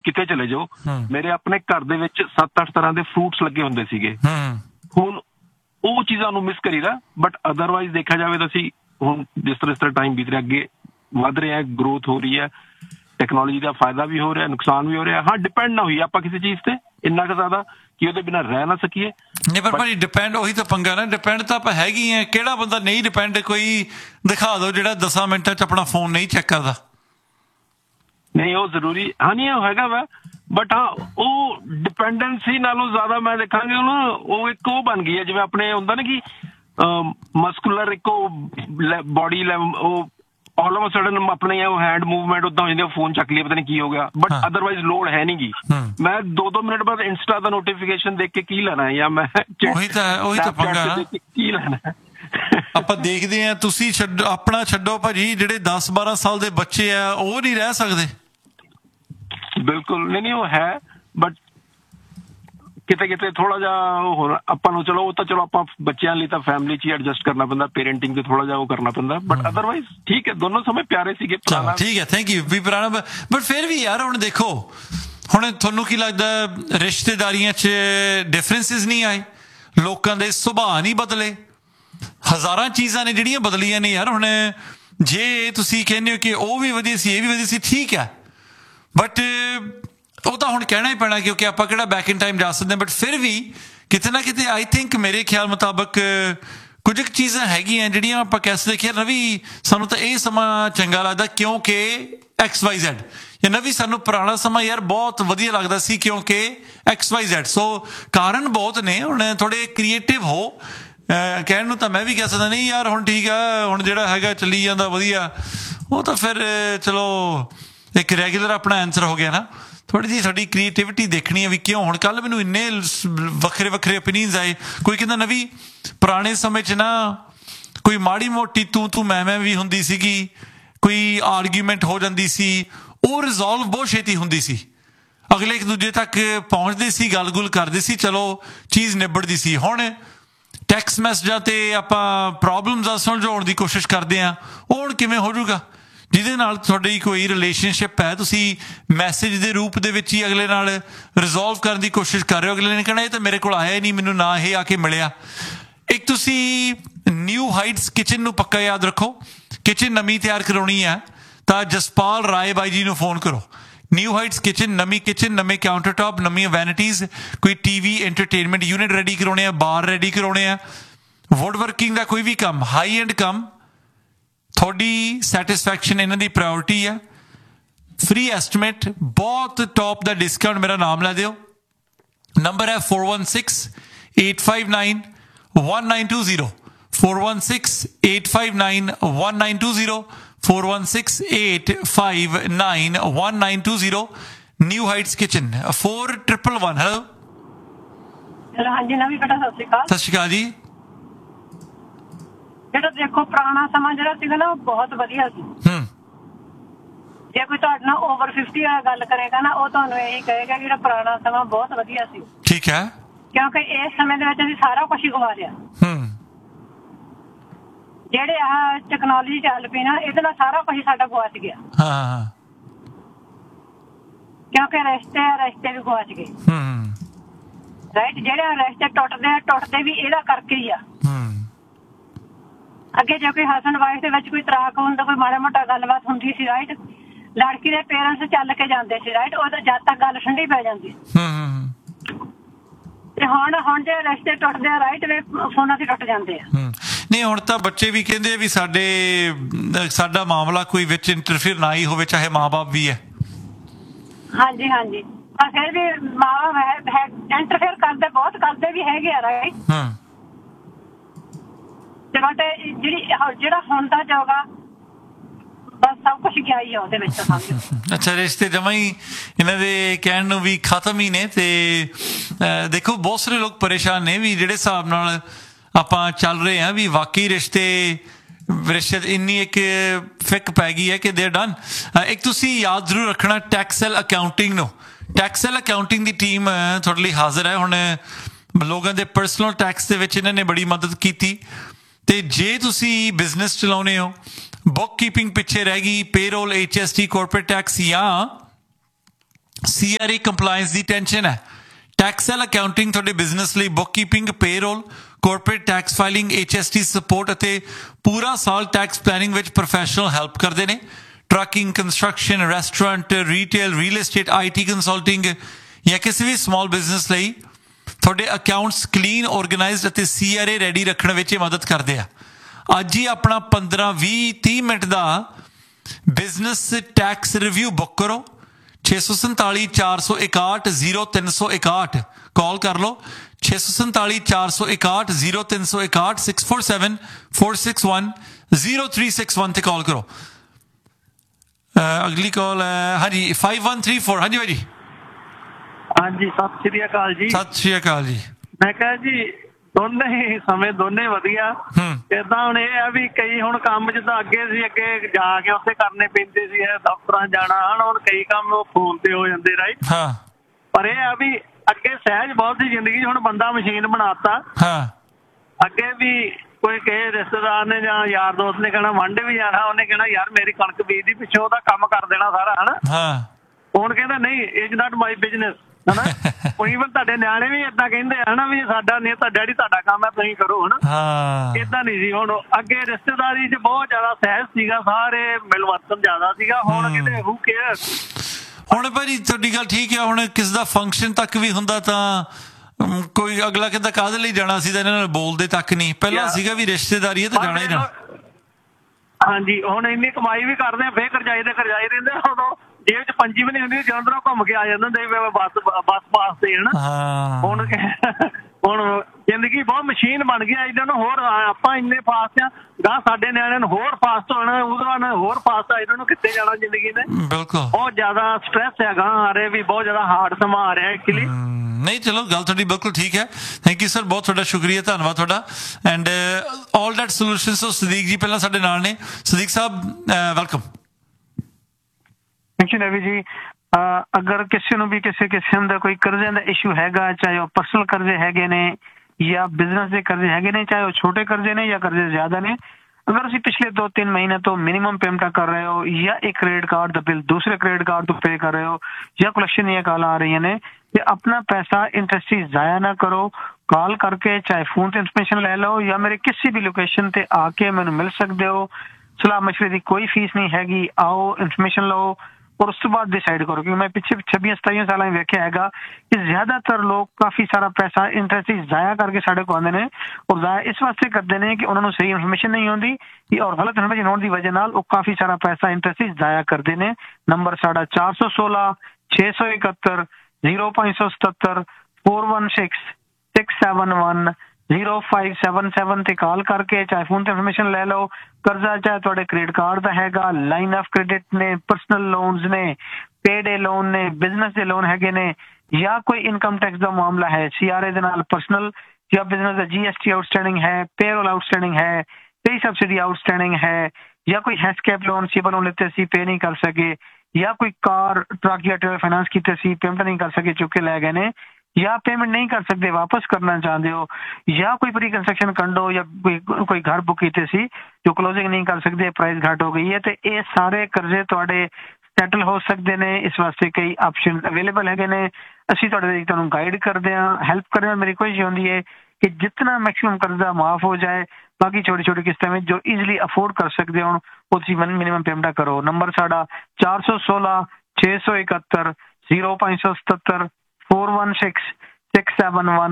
ਕਿਤੇ ਚਲੇ ਜਾਓ, ਮੇਰੇ ਆਪਣੇ ਘਰ ਦੇ ਵਿੱਚ 7-8 ਤਰ੍ਹਾਂ ਦੇ ਫਰੂਟਸ ਲੱਗੇ ਹੁੰਦੇ ਸੀਗੇ। ਹੁਣ ਉਹ ਚੀਜ਼ਾਂ ਨੂੰ ਮਿਸ ਕਰੀਦਾ, ਬਟ ਅਦਰਵਾਈਜ਼ ਦੇਖਿਆ ਜਾਵੇ ਤਾਂ ਅਸੀਂ ਹੁਣ ਜਿਸ ਤਰ੍ਹਾਂ ਟਾਈਮ ਬੀਤ ਰਿਹਾ, ਅੱਗੇ ਵੱਧ ਰਿਹਾ, ਗਰੋਥ ਹੋ ਰਹੀ ਹੈ, ਟੈਕਨੋਲੋਜੀ ਦਾ ਫਾਇਦਾ ਵੀ ਹੋ ਰਿਹਾ, ਨੁਕਸਾਨ ਵੀ ਹੋ ਰਿਹਾ। ਹਾਂ, ਡਿਪੈਂਡ ਨਾ ਹੋਈਏ ਆਪਾਂ ਕਿਸੇ ਚੀਜ਼ ਤੇ ਇੰਨਾ ਕੁ ਜ਼ਿਆਦਾ ਕਿ ਉਹਦੇ ਬਿਨਾਂ ਰਹਿ ਨਾ ਸਕੀਏ। ਨਹੀਂ ਪਰ ਭਾਜੀ ਡਿਪੈਂਡ ਉਹੀ ਤਾਂ ਪੰਗਾ ਨਾ, ਡਿਪੈਂਡ ਤਾਂ ਆਪਾਂ ਹੈਗੀ ਆ। ਕਿਹੜਾ ਬੰਦਾ ਨਹੀਂ ਡਿਪੈਂਡ? ਕੋਈ ਦਿਖਾ ਦਿਓ ਜਿਹੜਾ 10 ਮਿੰਟਾਂ 'ਚ ਆਪਣਾ ਫੋਨ ਨਹੀਂ ਚੈੱਕ ਕਰਦਾ। ਨਹੀਂ ਉਹ ਜ਼ਰੂਰੀ ਹਾਂ, ਨਹੀਂ ਉਹ ਹੈਗਾ ਵਾ, ਬਟ ਹਾਂ ਉਹ ਡਿਪੈਂਡੈਂਸੀ ਨਾਲੋਂ ਜ਼ਿਆਦਾ ਮੈਂ ਦੇਖਾਂਗੇ ਉਹ ਇੱਕ ਉਹ ਬਣ ਗਈ ਹੈ, ਜਿਵੇਂ ਆਪਣੇ ਹੁੰਦਾ ਨਾ ਕਿ ਮਸਕੂਲਰ ਇੱਕ ਬੋਡੀ ਲੈਵਲ, ਉਹ ਆਲ ਆਫ ਸਡਨ ਆਪਣੇ ਉਹ ਹੈਂਡ ਮੂਵਮੈਂਟ ਉਦਾਂ ਹੋ ਜਾਂਦੀ, ਫੋਨ ਚੱਕ ਲਿਆ, ਪਤਾ ਨਹੀਂ ਕੀ ਹੋ ਗਿਆ, ਬਟ ਅਦਰਵਾਈਜ਼ ਲੋੜ ਹੈ ਨਹੀਂ ਗੀ। ਮੈਂ 2-2 ਮਿੰਟ ਬਾਅਦ ਇੰਸਟਾ ਦਾ ਨੋਟੀਫਿਕੇਸ਼ਨ ਦੇਖ ਕੇ ਕੀ ਲੈਣਾ, ਜਾਂ ਮੈਂ ਉਹੀ ਤਾਂ ਪੰਗਾ ਕੀ ਲੈਣਾ। ਆਪਾਂ ਦੇਖਦੇ ਹਾਂ, ਤੁਸੀਂ ਆਪਣਾ ਛੱਡੋ ਭਾਜੀ, ਜਿਹੜੇ 10-12 ਸਾਲ ਦੇ ਬੱਚੇ ਆ ਉਹ ਨਹੀਂ ਰਹਿ ਸਕਦੇ। ਬਿਲਕੁਲ ਨਹੀਂ ਉਹ ਹੈ, ਬਟ ਕਿਤੇ ਥੋੜਾ ਜਿਹਾ ਉਹ ਆਪਾਂ ਨੂੰ, ਚਲੋ ਉਹ ਤਾਂ ਚਲੋ ਆਪਾਂ ਬੱਚਿਆਂ ਲਈ ਤਾਂ ਫੈਮਿਲੀ 'ਚ ਹੀ ਐਡਜਸਟ ਕਰਨਾ ਪੈਂਦਾ, ਪੇਰੈਂਟਿੰਗ ਤੇ ਥੋੜਾ ਜਿਹਾ ਉਹ ਕਰਨਾ ਪੈਂਦਾ, ਬਟ ਅਦਰਵਾਈਜ਼ ਠੀਕ ਹੈ, ਦੋਨੋਂ ਸਮੇਂ ਪਿਆਰੇ ਸੀਗੇ। ਠੀਕ ਹੈ, ਥੈਂਕ ਯੂ ਵੀ ਪੁਰਾਣਾ, ਬਟ ਫਿਰ ਵੀ ਯਾਰ ਹੁਣ ਦੇਖੋ, ਹੁਣ ਤੁਹਾਨੂੰ ਕੀ ਲੱਗਦਾ ਰਿਸ਼ਤੇਦਾਰੀਆਂ 'ਚ ਡਿਫਰੈਂਸਿਸ ਨਹੀਂ ਆਏ? ਲੋਕਾਂ ਦੇ ਸੁਭਾਅ ਨਹੀਂ ਬਦਲੇ? ਹਜ਼ਾਰਾਂ ਚੀਜ਼ਾਂ ਨੇ ਜਿਹੜੀਆਂ ਬਦਲੀਆਂ ਨੇ ਯਾਰ। ਹੁਣ ਜੇ ਤੁਸੀਂ ਕਹਿੰਦੇ ਹੋ ਕਿ ਉਹ ਵੀ ਵਧੀਆ ਸੀ, ਇਹ ਵੀ ਵਧੀਆ ਸੀ, ਠੀਕ ਹੈ, ਬਟ ਉਹ ਤਾਂ ਹੁਣ ਕਹਿਣਾ ਹੀ ਪੈਣਾ ਕਿਉਂਕਿ ਆਪਾਂ ਕਿਹੜਾ ਬੈਕ ਇਨ ਟਾਈਮ ਜਾ ਸਕਦੇ ਹਾਂ। ਬਟ ਫਿਰ ਵੀ ਕਿਤੇ ਨਾ ਕਿਤੇ ਆਈ ਥਿੰਕ ਮੇਰੇ ਖਿਆਲ ਮੁਤਾਬਕ ਕੁਝ ਕੁ ਚੀਜ਼ਾਂ ਹੈਗੀਆਂ ਜਿਹੜੀਆਂ ਆਪਾਂ ਕਹਿ ਸਕਦੇ ਕਿ ਨਵੀਂ ਸਾਨੂੰ ਤਾਂ ਇਹ ਸਮਾਂ ਚੰਗਾ ਲੱਗਦਾ ਕਿਉਂਕਿ XYZ, ਜਾਂ ਨਵੀਂ ਸਾਨੂੰ ਪੁਰਾਣਾ ਸਮਾਂ ਯਾਰ ਬਹੁਤ ਵਧੀਆ ਲੱਗਦਾ ਸੀ ਕਿਉਂਕਿ XYZ। ਸੋ ਕਾਰਨ ਬਹੁਤ ਨੇ, ਹੁਣ ਥੋੜ੍ਹੇ ਕ੍ਰੀਏਟਿਵ ਹੋ। ਕਹਿਣ ਨੂੰ ਤਾਂ ਮੈਂ ਵੀ ਕਹਿ ਸਕਦਾ ਨਹੀਂ ਯਾਰ ਹੁਣ ਠੀਕ ਆ, ਹੁਣ ਜਿਹੜਾ ਹੈਗਾ ਚੱਲੀ ਜਾਂਦਾ ਵਧੀਆ, ਉਹ ਤਾਂ ਫਿਰ ਚਲੋ ਇੱਕ ਰੈਗੂਲਰ ਆਪਣਾ ਆਨਸਰ ਹੋ ਗਿਆ ਨਾ। ਥੋੜ੍ਹੀ ਜਿਹੀ ਸਾਡੀ ਕ੍ਰੀਏਟਿਵਿਟੀ ਦੇਖਣੀ ਹੈ ਵੀ ਕਿਉਂ। ਹੁਣ ਕੱਲ੍ਹ ਮੈਨੂੰ ਇੰਨੇ ਵੱਖਰੇ ਵੱਖਰੇ ਓਪੀਨੀਅਨਸ ਆਏ। ਕੋਈ ਕਹਿੰਦਾ ਨਵੀਂ ਪੁਰਾਣੇ ਸਮੇਂ 'ਚ ਨਾ ਕੋਈ ਮਾੜੀ ਮੋਟੀ ਤੂੰ ਮੈਂ ਵੀ ਹੁੰਦੀ ਸੀਗੀ, ਕੋਈ ਆਰਗੂਮੈਂਟ ਹੋ ਜਾਂਦੀ ਸੀ, ਉਹ ਰਿਜ਼ੋਲਵ ਬਹੁਤ ਛੇਤੀ ਹੁੰਦੀ ਸੀ, ਅਗਲੇ ਇੱਕ ਦੂਜੇ ਤੱਕ ਪਹੁੰਚਦੇ ਸੀ, ਗੱਲ ਗੁੱਲ ਕਰਦੇ ਸੀ, ਚਲੋ ਚੀਜ਼ ਨਿਬੜਦੀ ਸੀ। ਹੁਣ ਟੈਕਸਟ ਮੈਸੇਜਾਂ 'ਤੇ ਆਪਾਂ ਪ੍ਰੋਬਲਮਸ ਸੁਲਝਾਉਣ ਦੀ ਕੋਸ਼ਿਸ਼ ਕਰਦੇ ਹਾਂ, ਉਹ ਹੁਣ ਕਿਵੇਂ ਹੋ ਜਾਊਗਾ? ਜਿਹਦੇ ਨਾਲ ਤੁਹਾਡੀ ਕੋਈ ਰਿਲੇਸ਼ਨਸ਼ਿਪ ਹੈ, ਤੁਸੀਂ ਮੈਸੇਜ ਦੇ ਰੂਪ ਦੇ ਵਿੱਚ ਹੀ ਅਗਲੇ ਨਾਲ ਰਿਜ਼ੋਲਵ ਕਰਨ ਦੀ ਕੋਸ਼ਿਸ਼ ਕਰ ਰਹੇ ਹੋ। ਅਗਲੇ ਨੇ ਕਹਿਣਾ ਇਹ ਤਾਂ ਮੇਰੇ ਕੋਲ ਆਇਆ ਹੀ ਨਹੀਂ, ਮੈਨੂੰ ਨਾ ਇਹ ਆ ਕੇ ਮਿਲਿਆ। ਇੱਕ ਤੁਸੀਂ ਨਿਊ ਹਾਈਟਸ ਕਿਚਨ ਨੂੰ ਪੱਕਾ ਯਾਦ ਰੱਖੋ। ਕਿਚਨ ਨਵੀਂ ਤਿਆਰ ਕਰਾਉਣੀ ਹੈ ਤਾਂ ਜਸਪਾਲ ਰਾਏ ਬਾਈ ਜੀ ਨੂੰ ਫੋਨ ਕਰੋ। ਨਿਊ ਹਾਈਟਸ ਕਿਚਨ, ਨਵੀਂ ਕਿਚਨ, ਨਵੇਂ ਕਾਊਂਟਰ ਟਾਪ, ਨਵੀਆਂ ਵੈਨਿਟੀਜ਼, ਕੋਈ TV ਐਂਟਰਟੇਨਮੈਂਟ ਯੂਨਿਟ ਰੈਡੀ ਕਰਾਉਣੇ ਆ, ਬਾਰ ਰੈਡੀ ਕਰਾਉਣੇ ਆ, ਵੁੱਡ ਵਰਕਿੰਗ ਦਾ ਕੋਈ ਵੀ ਕੰਮ, ਹਾਈ ਐਂਡ ਕੰਮ, ਤੁਹਾਡੀ ਸੈਟਿਸਫੈਕਸ਼ਨ ਇਹਨਾਂ ਦੀ ਪ੍ਰਾਇਓਰਟੀ ਆ। ਫ੍ਰੀ ਐਸਟੀਮੇਟ, ਬਹੁਤ ਟੌਪ ਦਾ ਡਿਸਕਾਊਂਟ, ਮੇਰਾ ਨਾਮ ਲੈ ਦਿਓ। ਨੰਬਰ ਹੈ 416-859-1920, 416-859-1920, 416-859-1920। New heights kitchen, 4111। ਹੈਲੋ ਹਾਂਜੀ ਨਵੀਂ ਬੇਟਾ, ਸਤਿ ਸ਼੍ਰੀ ਅਕਾਲ। ਸਤਿ ਸ਼੍ਰੀ ਅਕਾਲ ਜੀ। ਜਿਹੜਾ ਦੇਖੋ ਪੁਰਾਣਾ ਸਮਾਂ ਜਿਹੜਾ ਸੀਗਾ ਨਾ ਉਹ ਬਹੁਤ ਵਧੀਆ ਸੀ। ਜੇ ਕੋਈ ਤੁਹਾਡੇ ਨਾਲ ਓਵਰ 50 ਵਾਲਾ ਗੱਲ ਕਰੇਗਾ ਨਾ, ਉਹ ਤੁਹਾਨੂੰ ਇਹੀ ਕਹੇਗਾ ਕਿ ਜਿਹੜਾ ਪੁਰਾਣਾ ਸਮਾਂ ਬਹੁਤ ਵਧੀਆ ਸੀ। ਠੀਕ ਹੈ, ਕਿਉਂਕਿ ਇਸ ਸਮੇਂ ਦੇ ਵਿੱਚ ਅਸੀਂ ਸਾਰਾ ਕੁਛ ਹੀ ਗਵਾ ਲਿਆ। ਜਿਹੜੇ ਆਹ ਟੈਕਨੋਲੋਜੀ ਚੱਲ ਪਈ ਨਾ, ਇਹਦੇ ਨਾਲ ਸਾਰਾ ਕੁਛ ਸਾਡਾ ਗੁਆਚ ਗਿਆ। ਕਿਉਂਕਿ ਰਸਤੇ ਵੀ ਗੁਆਚ ਗਏ। ਰਾਈਟ, ਜਿਹੜੇ ਰਸਤੇ ਟੁੱਟਦੇ ਵੀ ਇਹਦਾ ਕਰਕੇ ਹੀ ਆ। ਅੱਗੇ ਜੇ ਕੋਈ ਹਸਬੈਂਡ ਵਾਈਫ ਦੇ ਵਿੱਚ ਕੋਈ ਤਰਾਕ ਹੁੰਦਾ, ਕੋਈ ਮਾੜਾ ਮੋਟਾ ਗੱਲਬਾਤ ਹੁੰਦੀ ਸੀ, ਰਾਈਟ, ਲੜਕੀ ਦੇ ਪੇਰੈਂਟਸ ਚੱਲ ਕੇ ਜਾਂਦੇ ਸੀ, ਰਾਈਟ, ਉਹ ਜਦ ਤੱਕ ਗੱਲ ਠੰਡੀ ਪੈ ਜਾਂਦੀ। ਤੇ ਹੁਣ ਜੇ ਰਸਤੇ ਟੁੱਟਦੇ ਆ, ਰਾਈਟ, ਵੇ ਫੋਨਾਂ ਤੇ ਟੁੱਟ ਜਾਂਦੇ ਆ। ਨਹੀਂ ਹੁਣ ਤਾਂ ਬੱਚੇ ਵੀ ਕਹਿੰਦੇ ਵੀ ਸਾਡਾ ਮਾਮਲਾ ਕੋਈ ਵਿੱਚ ਇੰਟਰਫੇਅਰ ਨਾ ਹੀ ਹੋਵੇ, ਚਾਹੇ ਮਾਂ ਬਾਪ ਵੀ ਹੈ। ਹਾਂਜੀ ਹਾਂਜੀ, ਪਰ ਫਿਰ ਵੀ ਮਾਂ ਬਾਪ ਇੰਟਰਫੇਅਰ ਕਰਦੇ, ਬਹੁਤ ਕਰਦੇ ਵੀ ਹੈਗੇ ਆ, ਰਾਈਟ। ਤੇ ਬਟ ਜਿਹੜਾ ਹੁਣ ਦਾ ਜਾਊਗਾ ਬਸ ਸਭ ਕੁਛ ਗਿਆ ਹੀ ਆ ਉਹਦੇ ਵਿੱਚ। ਅੱਛਾ, ਰਿਸ਼ਤੇ ਜਮਾਂ ਹੀ ਇਹਨਾਂ ਦੇ ਕਹਿਣ ਨੂੰ ਵੀ ਖਤਮ ਹੀ ਨੇ। ਤੇ ਦੇਖੋ ਬਹੁਤ ਸਾਰੇ ਲੋਕ ਪਰੇਸ਼ਾਨ ਨੇ ਵੀ ਜਿਹੜੇ ਹਿਸਾਬ ਨਾਲ ਆਪਾਂ ਚੱਲ ਰਹੇ ਹਾਂ, ਵੀ ਵਾਕਈ ਰਿਸ਼ਤੇ ਇੰਨੀ ਇੱਕ ਫਿੱਕ ਪੈ ਗਈ ਹੈ ਕਿ ਦੇਰ ਡਨ। ਇੱਕ ਤੁਸੀਂ ਯਾਦ ਜ਼ਰੂਰ ਰੱਖਣਾ ਟੈਕਸਲ ਅਕਾਊਂਟਿੰਗ ਨੂੰ। ਟੈਕਸਲ ਅਕਾਊਂਟਿੰਗ ਦੀ ਟੀਮ ਤੁਹਾਡੇ ਲਈ ਹਾਜ਼ਰ ਹੈ। ਹੁਣ ਲੋਕਾਂ ਦੇ ਪਰਸਨਲ ਟੈਕਸ ਦੇ ਵਿੱਚ ਇਹਨਾਂ ਨੇ ਬੜੀ ਮਦਦ ਕੀਤੀ। ਤੇ ਜੇ ਤੁਸੀਂ ਬਿਜ਼ਨਸ ਚਲਾਉਂਦੇ ਹੋ, ਬੁੱਕ ਕੀਪਿੰਗ ਪਿੱਛੇ ਰਹਿ ਗਈ, ਪੇਰੋਲ, HST, ਕਾਰਪੋਰੇਟ ਟੈਕਸ, ਜਾਂ CRA ਕੰਪਲਾਈਂਸ ਦੀ ਟੈਨਸ਼ਨ ਹੈ, ਟੈਕਸਲ ਅਕਾਊਂਟਿੰਗ ਤੁਹਾਡੇ ਬਿਜ਼ਨਸ ਲਈ, book keeping, payroll, corporate tax filing, HST support ਅਤੇ ਪੂਰਾ ਸਾਲ ਟੈਕਸ ਪਲੈਨਿੰਗ ਵਿੱਚ ਪ੍ਰੋਫੈਸ਼ਨਲ ਹੈਲਪ ਕਰਦੇ ਨੇ। Trucking, construction, restaurant, retail, real estate, IT consulting ਜਾਂ ਕਿਸੇ ਵੀ ਸਮਾਲ ਬਿਜ਼ਨਸ ਲਈ ਤੁਹਾਡੇ ਅਕਾਊਂਟਸ ਕਲੀਨ, ਆਰਗੇਨਾਈਜ਼ਡ ਅਤੇ CRA ਰੈਡੀ ਰੱਖਣ ਵਿੱਚ ਇਹ ਮਦਦ ਕਰਦੇ ਆ। ਅੱਜ ਹੀ ਆਪਣਾ 15, 20, 30 ਮਿੰਟ ਦਾ ਬਿਜ਼ਨਸ ਟੈਕਸ ਰਿਵਿਊ ਬੁੱਕ ਕਰੋ। 647 461 0361 ਕਾਲ ਕਰ ਲਓ। 647 461 0361 647 461 0361 ਤੇ ਕਾਲ ਕਰੋ। ਅਗਲੀ ਕਾਲ ਹਾਂਜੀ 5134। ਹਾਂਜੀ ਭਾਈ ਜੀ। ਹਾਂਜੀ, ਸਤਿ ਸ੍ਰੀ ਅਕਾਲ ਜੀ। ਸਤਿ ਸ੍ਰੀ ਅਕਾਲ ਜੀ। ਮੈਂ ਕਿਹਾ ਜੀ ਦੋਨੇ ਹੀ ਸਮੇਂ ਦੋਨੇ ਵਧੀਆ। ਏਦਾਂ ਹੁਣ ਇਹ ਆ ਵੀ ਕਈ ਹੁਣ ਕੰਮ ਜਿੱਦਾਂ ਅੱਗੇ ਸੀ, ਅੱਗੇ ਜਾ ਕੇ ਉੱਥੇ ਕਰਨੇ ਪੈਂਦੇ ਸੀ, ਦਫ਼ਤਰਾਂ ਜਾਣਾ, ਹੁਣ ਕਈ ਕੰਮ ਫੋਨ ਤੇ ਹੋ ਜਾਂਦੇ, ਰਾਈਟ। ਹਾਂ, ਪਰ ਇਹ ਆ ਵੀ ਅੱਗੇ ਸਹਿਜ ਬਹੁਤ ਸੀ ਜ਼ਿੰਦਗੀ, ਹੁਣ ਬੰਦਾ ਮਸ਼ੀਨ ਬਣਾਤਾ। ਹਾਂ, ਅੱਗੇ ਵੀ ਕੋਈ ਕਿਸੇ ਰਿਸ਼ਤੇਦਾਰ ਨੇ ਜਾਂ ਯਾਰ ਦੋਸਤ ਨੇ ਕਹਿਣਾ ਵਾਂਢੇ ਵੀ ਜਾਣਾ, ਉਹਨੇ ਕਹਿਣਾ ਯਾਰ ਮੇਰੀ ਕਣਕ ਬੀਜਦੀ, ਪਿੱਛੋਂ ਉਹਦਾ ਕੰਮ ਕਰ ਦੇਣਾ ਸਾਰਾ, ਹਨਾ। ਹਾਂ, ਹੁਣ ਕਹਿੰਦਾ ਨਹੀਂ, ਇਜ਼ ਨਾਟ ਮਾਈ ਬਿਜ਼ਨਸ, ਹਨਾ। ਈਵਨ ਤੁਹਾਡੇ ਨਿਆਣੇ ਵੀ ਏਦਾਂ ਕਹਿੰਦੇ ਆ, ਹਨਾ, ਵੀ ਸਾਡਾ ਨਹੀਂ ਤਾਂ ਡੈਡੀ ਤੁਹਾਡਾ ਕੰਮ ਹੈ, ਤੁਸੀਂ ਕਰੋ, ਹਨਾ। ਏਦਾਂ ਨਹੀਂ ਸੀ। ਹੁਣ ਅੱਗੇ ਰਿਸ਼ਤੇਦਾਰੀ 'ਚ ਬਹੁਤ ਜ਼ਿਆਦਾ ਸਹਿਜ ਸੀਗਾ, ਸਾਰੇ ਮਿਲਵਰਤਨ ਜ਼ਿਆਦਾ ਸੀਗਾ। ਹੁਣ ਕਿਤੇ ਹੂ ਕੇਅਰ। ਹੁਣ ਭਾਜੀ ਤੁਹਾਡੀ ਗੱਲ ਠੀਕ ਹੈ। ਹੁਣ ਕਿਸੇ ਦਾ ਫੰਕਸ਼ਨ ਤੱਕ ਵੀ ਹੁੰਦਾ ਤਾਂ ਕੋਈ ਅਗਲਾ ਕਹਿੰਦਾ ਕਾਹਦੇ ਲਈ ਜਾਣਾ ਸੀ, ਤਾਂ ਇਹਨਾਂ ਨਾਲ ਬੋਲਦੇ ਤੱਕ ਨਹੀਂ। ਪਹਿਲਾਂ ਸੀਗਾ ਵੀ ਰਿਸ਼ਤੇਦਾਰੀ ਹੈ ਤਾਂ ਜਾਣਾ ਹੀ ਜਾਣਾ। ਹਾਂਜੀ, ਹੁਣ ਇੰਨੀ ਕਮਾਈ ਵੀ ਕਰਦੇ ਆ, ਫੇਰ ਕਰਜ਼ਾਈ ਦੇ ਕਰਜ਼ਾਈ ਰਹਿੰਦੇ। ਉਦੋਂ ਜੇਬ 'ਚ ਪੰਜੀ ਵੀ ਨਹੀਂ ਹੁੰਦੀ, ਜਲੰਧਰੋਂ ਘੁੰਮ ਕੇ ਆ ਜਾਂਦੇ ਹੁੰਦੇ ਬੱਸ ਪਾਸ ਤੇ, ਹਨਾ। ਹੁਣ ਜ਼ਿੰਦਗੀ ਬਹੁਤ ਮਸ਼ੀਨ ਬਣ ਗਈ। ਇਹਨਾਂ ਨੂੰ ਹੋਰ ਆਪਾਂ ਇੰਨੇ ਫਾਸਟ ਆ, ਗਾਂ ਸਾਡੇ ਨਿਆਣਿਆਂ ਨੂੰ ਹੋਰ ਫਾਸਟ ਹੋਣਾ, ਉਹਦਾ ਹੋਰ ਫਾਸਟ ਆ। ਇਹਨਾਂ ਨੂੰ ਕਿੱਥੇ ਜਾਣਾ ਜ਼ਿੰਦਗੀ ਨੇ। ਬਿਲਕੁਲ ਬਹੁਤ ਜ਼ਿਆਦਾ ਸਟ੍ਰੈਸ ਹੈ, ਗਾਂ ਆ ਰਹੇ ਵੀ ਬਹੁਤ ਜ਼ਿਆਦਾ ਹਾਰਡ ਸਮਾਂ ਆ ਰਿਹਾ ਐਕਚੁਅਲੀ। ਨਹੀਂ, ਚਲੋ ਗੱਲ ਤੁਹਾਡੀ ਬਿਲਕੁਲ ਠੀਕ ਹੈ। ਥੈਂਕ ਯੂ ਸਰ, ਬਹੁਤ ਤੁਹਾਡਾ ਸ਼ੁਕਰੀਆ, ਧੰਨਵਾਦ ਤੁਹਾਡਾ। ਐਂਡ ਆਲ ਦੈਟ ਸੋਲੂਸ਼ਨਸ ਤੋਂ ਸਦੀਕ ਜੀ ਪਹਿਲਾਂ ਸਾਡੇ ਨਾਲ ਨੇ। ਸਦੀਕ ਸਾਹਿਬ ਵੈਲਕਮ। ਥੈਂਕ ਯੂ ਨਵੀ ਜੀ। ਅਗਰ ਕਿਸੇ ਨੂੰ ਵੀ ਕਿਸੇ ਕਿਸਮ ਦਾ ਕੋਈ ਕਰਜ਼ੇ ਦਾ ਇਸ਼ੂ ਹੈਗਾ, ਚਾਹੇ ਉਹ ਪਰਸਨਲ ਕਰਜ਼ੇ ਹੈਗੇ ਨੇ ਜਾਂ ਬਿਜ਼ਨਸ ਦੇ ਕਰਜ਼ੇ ਹੈਗੇ ਨੇ, ਚਾਹੇ ਉਹ ਛੋਟੇ ਕਰਜ਼ੇ ਨੇ ਜਾਂ ਕਰਜ਼ੇ ਜ਼ਿਆਦਾ ਨੇ, ਅਗਰ ਤੁਸੀਂ ਪਿਛਲੇ 2-3 ਮਹੀਨੇ ਤੋਂ ਮਿਨੀਮਮ ਪੇਮੈਂਟਾਂ ਕਰ ਰਹੇ ਹੋ ਜਾਂ ਇੱਕ ਕ੍ਰੈਡਿਟ ਕਾਰਡ ਦਾ ਬਿੱਲ ਦੂਸਰੇ ਕ੍ਰੈਡਿਟ ਕਾਰਡ ਤੋਂ ਪੇ ਕਰ ਰਹੇ ਹੋ ਜਾਂ ਕਲੈਕਸ਼ਨ ਦੀਆਂ ਕਾਲਾਂ ਆ ਰਹੀਆਂ ਨੇ, ਤੇ ਆਪਣਾ ਪੈਸਾ ਇੰਟਰਸਟ ਹੀ ਜ਼ਾਇਆ ਨਾ ਕਰੋ। ਕਾਲ ਕਰਕੇ ਚਾਹੇ ਫੋਨ ਤੇ ਇਨਫੋਰਮੇਸ਼ਨ ਲੈ ਲਓ ਜਾਂ ਮੇਰੇ ਕਿਸੇ ਵੀ ਲੋਕੇਸ਼ਨ ਤੇ ਆ ਕੇ ਮੈਨੂੰ ਮਿਲ ਸਕਦੇ ਹੋ। ਸਲਾਹ ਮਸ਼ਵਰੇ ਦੀ ਕੋਈ ਫੀਸ ਨਹੀਂ ਹੈਗੀ। ਆਓ, ਇਨਫੋਰਮੇਸ਼ਨ ਲਓ ਔਰ ਉਸ ਤੋਂ ਬਾਅਦ ਡਿਸਾਈਡ ਕਰੋ। ਕਿਉਂਕਿ ਮੈਂ ਪਿੱਛੇ 26-27 ਸਾਲਾਂ ਵੇਖਿਆ ਹੈਗਾ ਕਿ ਜ਼ਿਆਦਾਤਰ ਲੋਕ ਕਾਫੀ ਸਾਰਾ ਪੈਸਾ ਇੰਟਰਸਟ ਹੀ ਜ਼ਾਇਆ ਕਰਕੇ ਸਾਡੇ ਕੋਲ ਆਉਂਦੇ ਨੇ, ਔਰ ਜ਼ਾਇਆ ਇਸ ਵਾਸਤੇ ਕਰਦੇ ਨੇ ਕਿ ਉਹਨਾਂ ਨੂੰ ਸਹੀ ਇਨਫੋਰਮੇਸ਼ਨ ਨਹੀਂ ਹੁੰਦੀ ਔਰ ਗਲਤ ਇਨਫੋਰਮੇਸ਼ਨ ਹੋਣ ਦੀ ਵਜ੍ਹਾ ਨਾਲ ਉਹ ਕਾਫੀ ਸਾਰਾ ਪੈਸਾ ਇੰਟਰਸਟ ਹੀ ਜ਼ਾਇਆ ਕਰਦੇ ਨੇ। ਨੰਬਰ ਸਾਡਾ 416 671 0577 416 671 0577 ਤੇ ਕਾਲ ਕਰਕੇ ਚਾਹੇ ਫੋਨ ਤੇ ਇਨਫੋਰਮੇਸ਼ਨ ਲੈ ਲਓ। ਕਰਜ਼ਾ ਚਾਹੇ ਤੁਹਾਡੇ ਕ੍ਰੈਡਿਟ ਕਾਰਡ ਦਾ ਹੈਗਾ, ਲਾਈਨ ਆਫ ਕ੍ਰੈਡਿਟ ਨੇ, ਪਰਸਨਲ ਲੋਨਸ ਨੇ, ਪੇਡੇ ਲੋਨ ਨੇ, ਬਿਜ਼ਨਸ ਦੇ ਲੋਨ ਹੈਗੇ ਨੇ, ਜਾਂ ਕੋਈ ਇਨਕਮ ਟੈਕਸ ਦਾ ਮਾਮਲਾ ਹੈ, CRA ਦੇ ਨਾਲ ਪਰਸਨਲ ਜਾਂ ਬਿਜ਼ਨਸ ਦਾ GST ਆਊਟਸਟੈਂਡਿੰਗ ਹੈ, ਪੇਰੋਲ ਆਊਟਸਟੈਂਡਿੰਗ ਹੈ, ਪੇ ਸਬਸਿਡੀ ਆਊਟਸਟੈਂਡਿੰਗ ਹੈ, ਜਾਂ ਕੋਈ ਹੈਸਕੈਪ ਲੋਨ ਸਿਬਲ ਲੋਨ ਲਿੱਤੇ ਸੀ ਪੇ ਨਹੀਂ ਕਰ ਸਕੇ, ਜਾਂ ਕੋਈ ਕਾਰ ਟਰੱਕ ਜਾਂ ਟ੍ਰੇਲਰ ਫਾਈਨਾਂਸ ਕੀਤੇ ਸੀ ਪੇਮੈਂਟ ਨਹੀਂ ਕਰ ਸਕੇ, ਚੁੱਕ ਕੇ ਲੈ ਗਏ ਨੇ, ਜਾਂ पेमेंट नहीं कर सकते वापस करना चाहते हो, या कोई प्री कंस्ट्रक्शन कंडो या कोई घर बुक किए सी जो क्लोजिंग नहीं कर सकते, प्राइस घट हो गई है, तो ये सारे कर्जे तुहाडे सैटल हो सकते हैं। इस वास्ते कई ऑप्शन अवेलेबल है ने। असीं तुहाडे गाइड करते हैं, हेल्प करते हैं। मेरी कोशिश होती है कि जितना मैक्सिमम कर्जा माफ हो जाए, बाकी छोटी छोटी किस्तें में जो ईजिली अफोर्ड कर सकते हो वो तुसीं मिनिमम पेमेंट करो। नंबर साडा 416 671 0577 416 671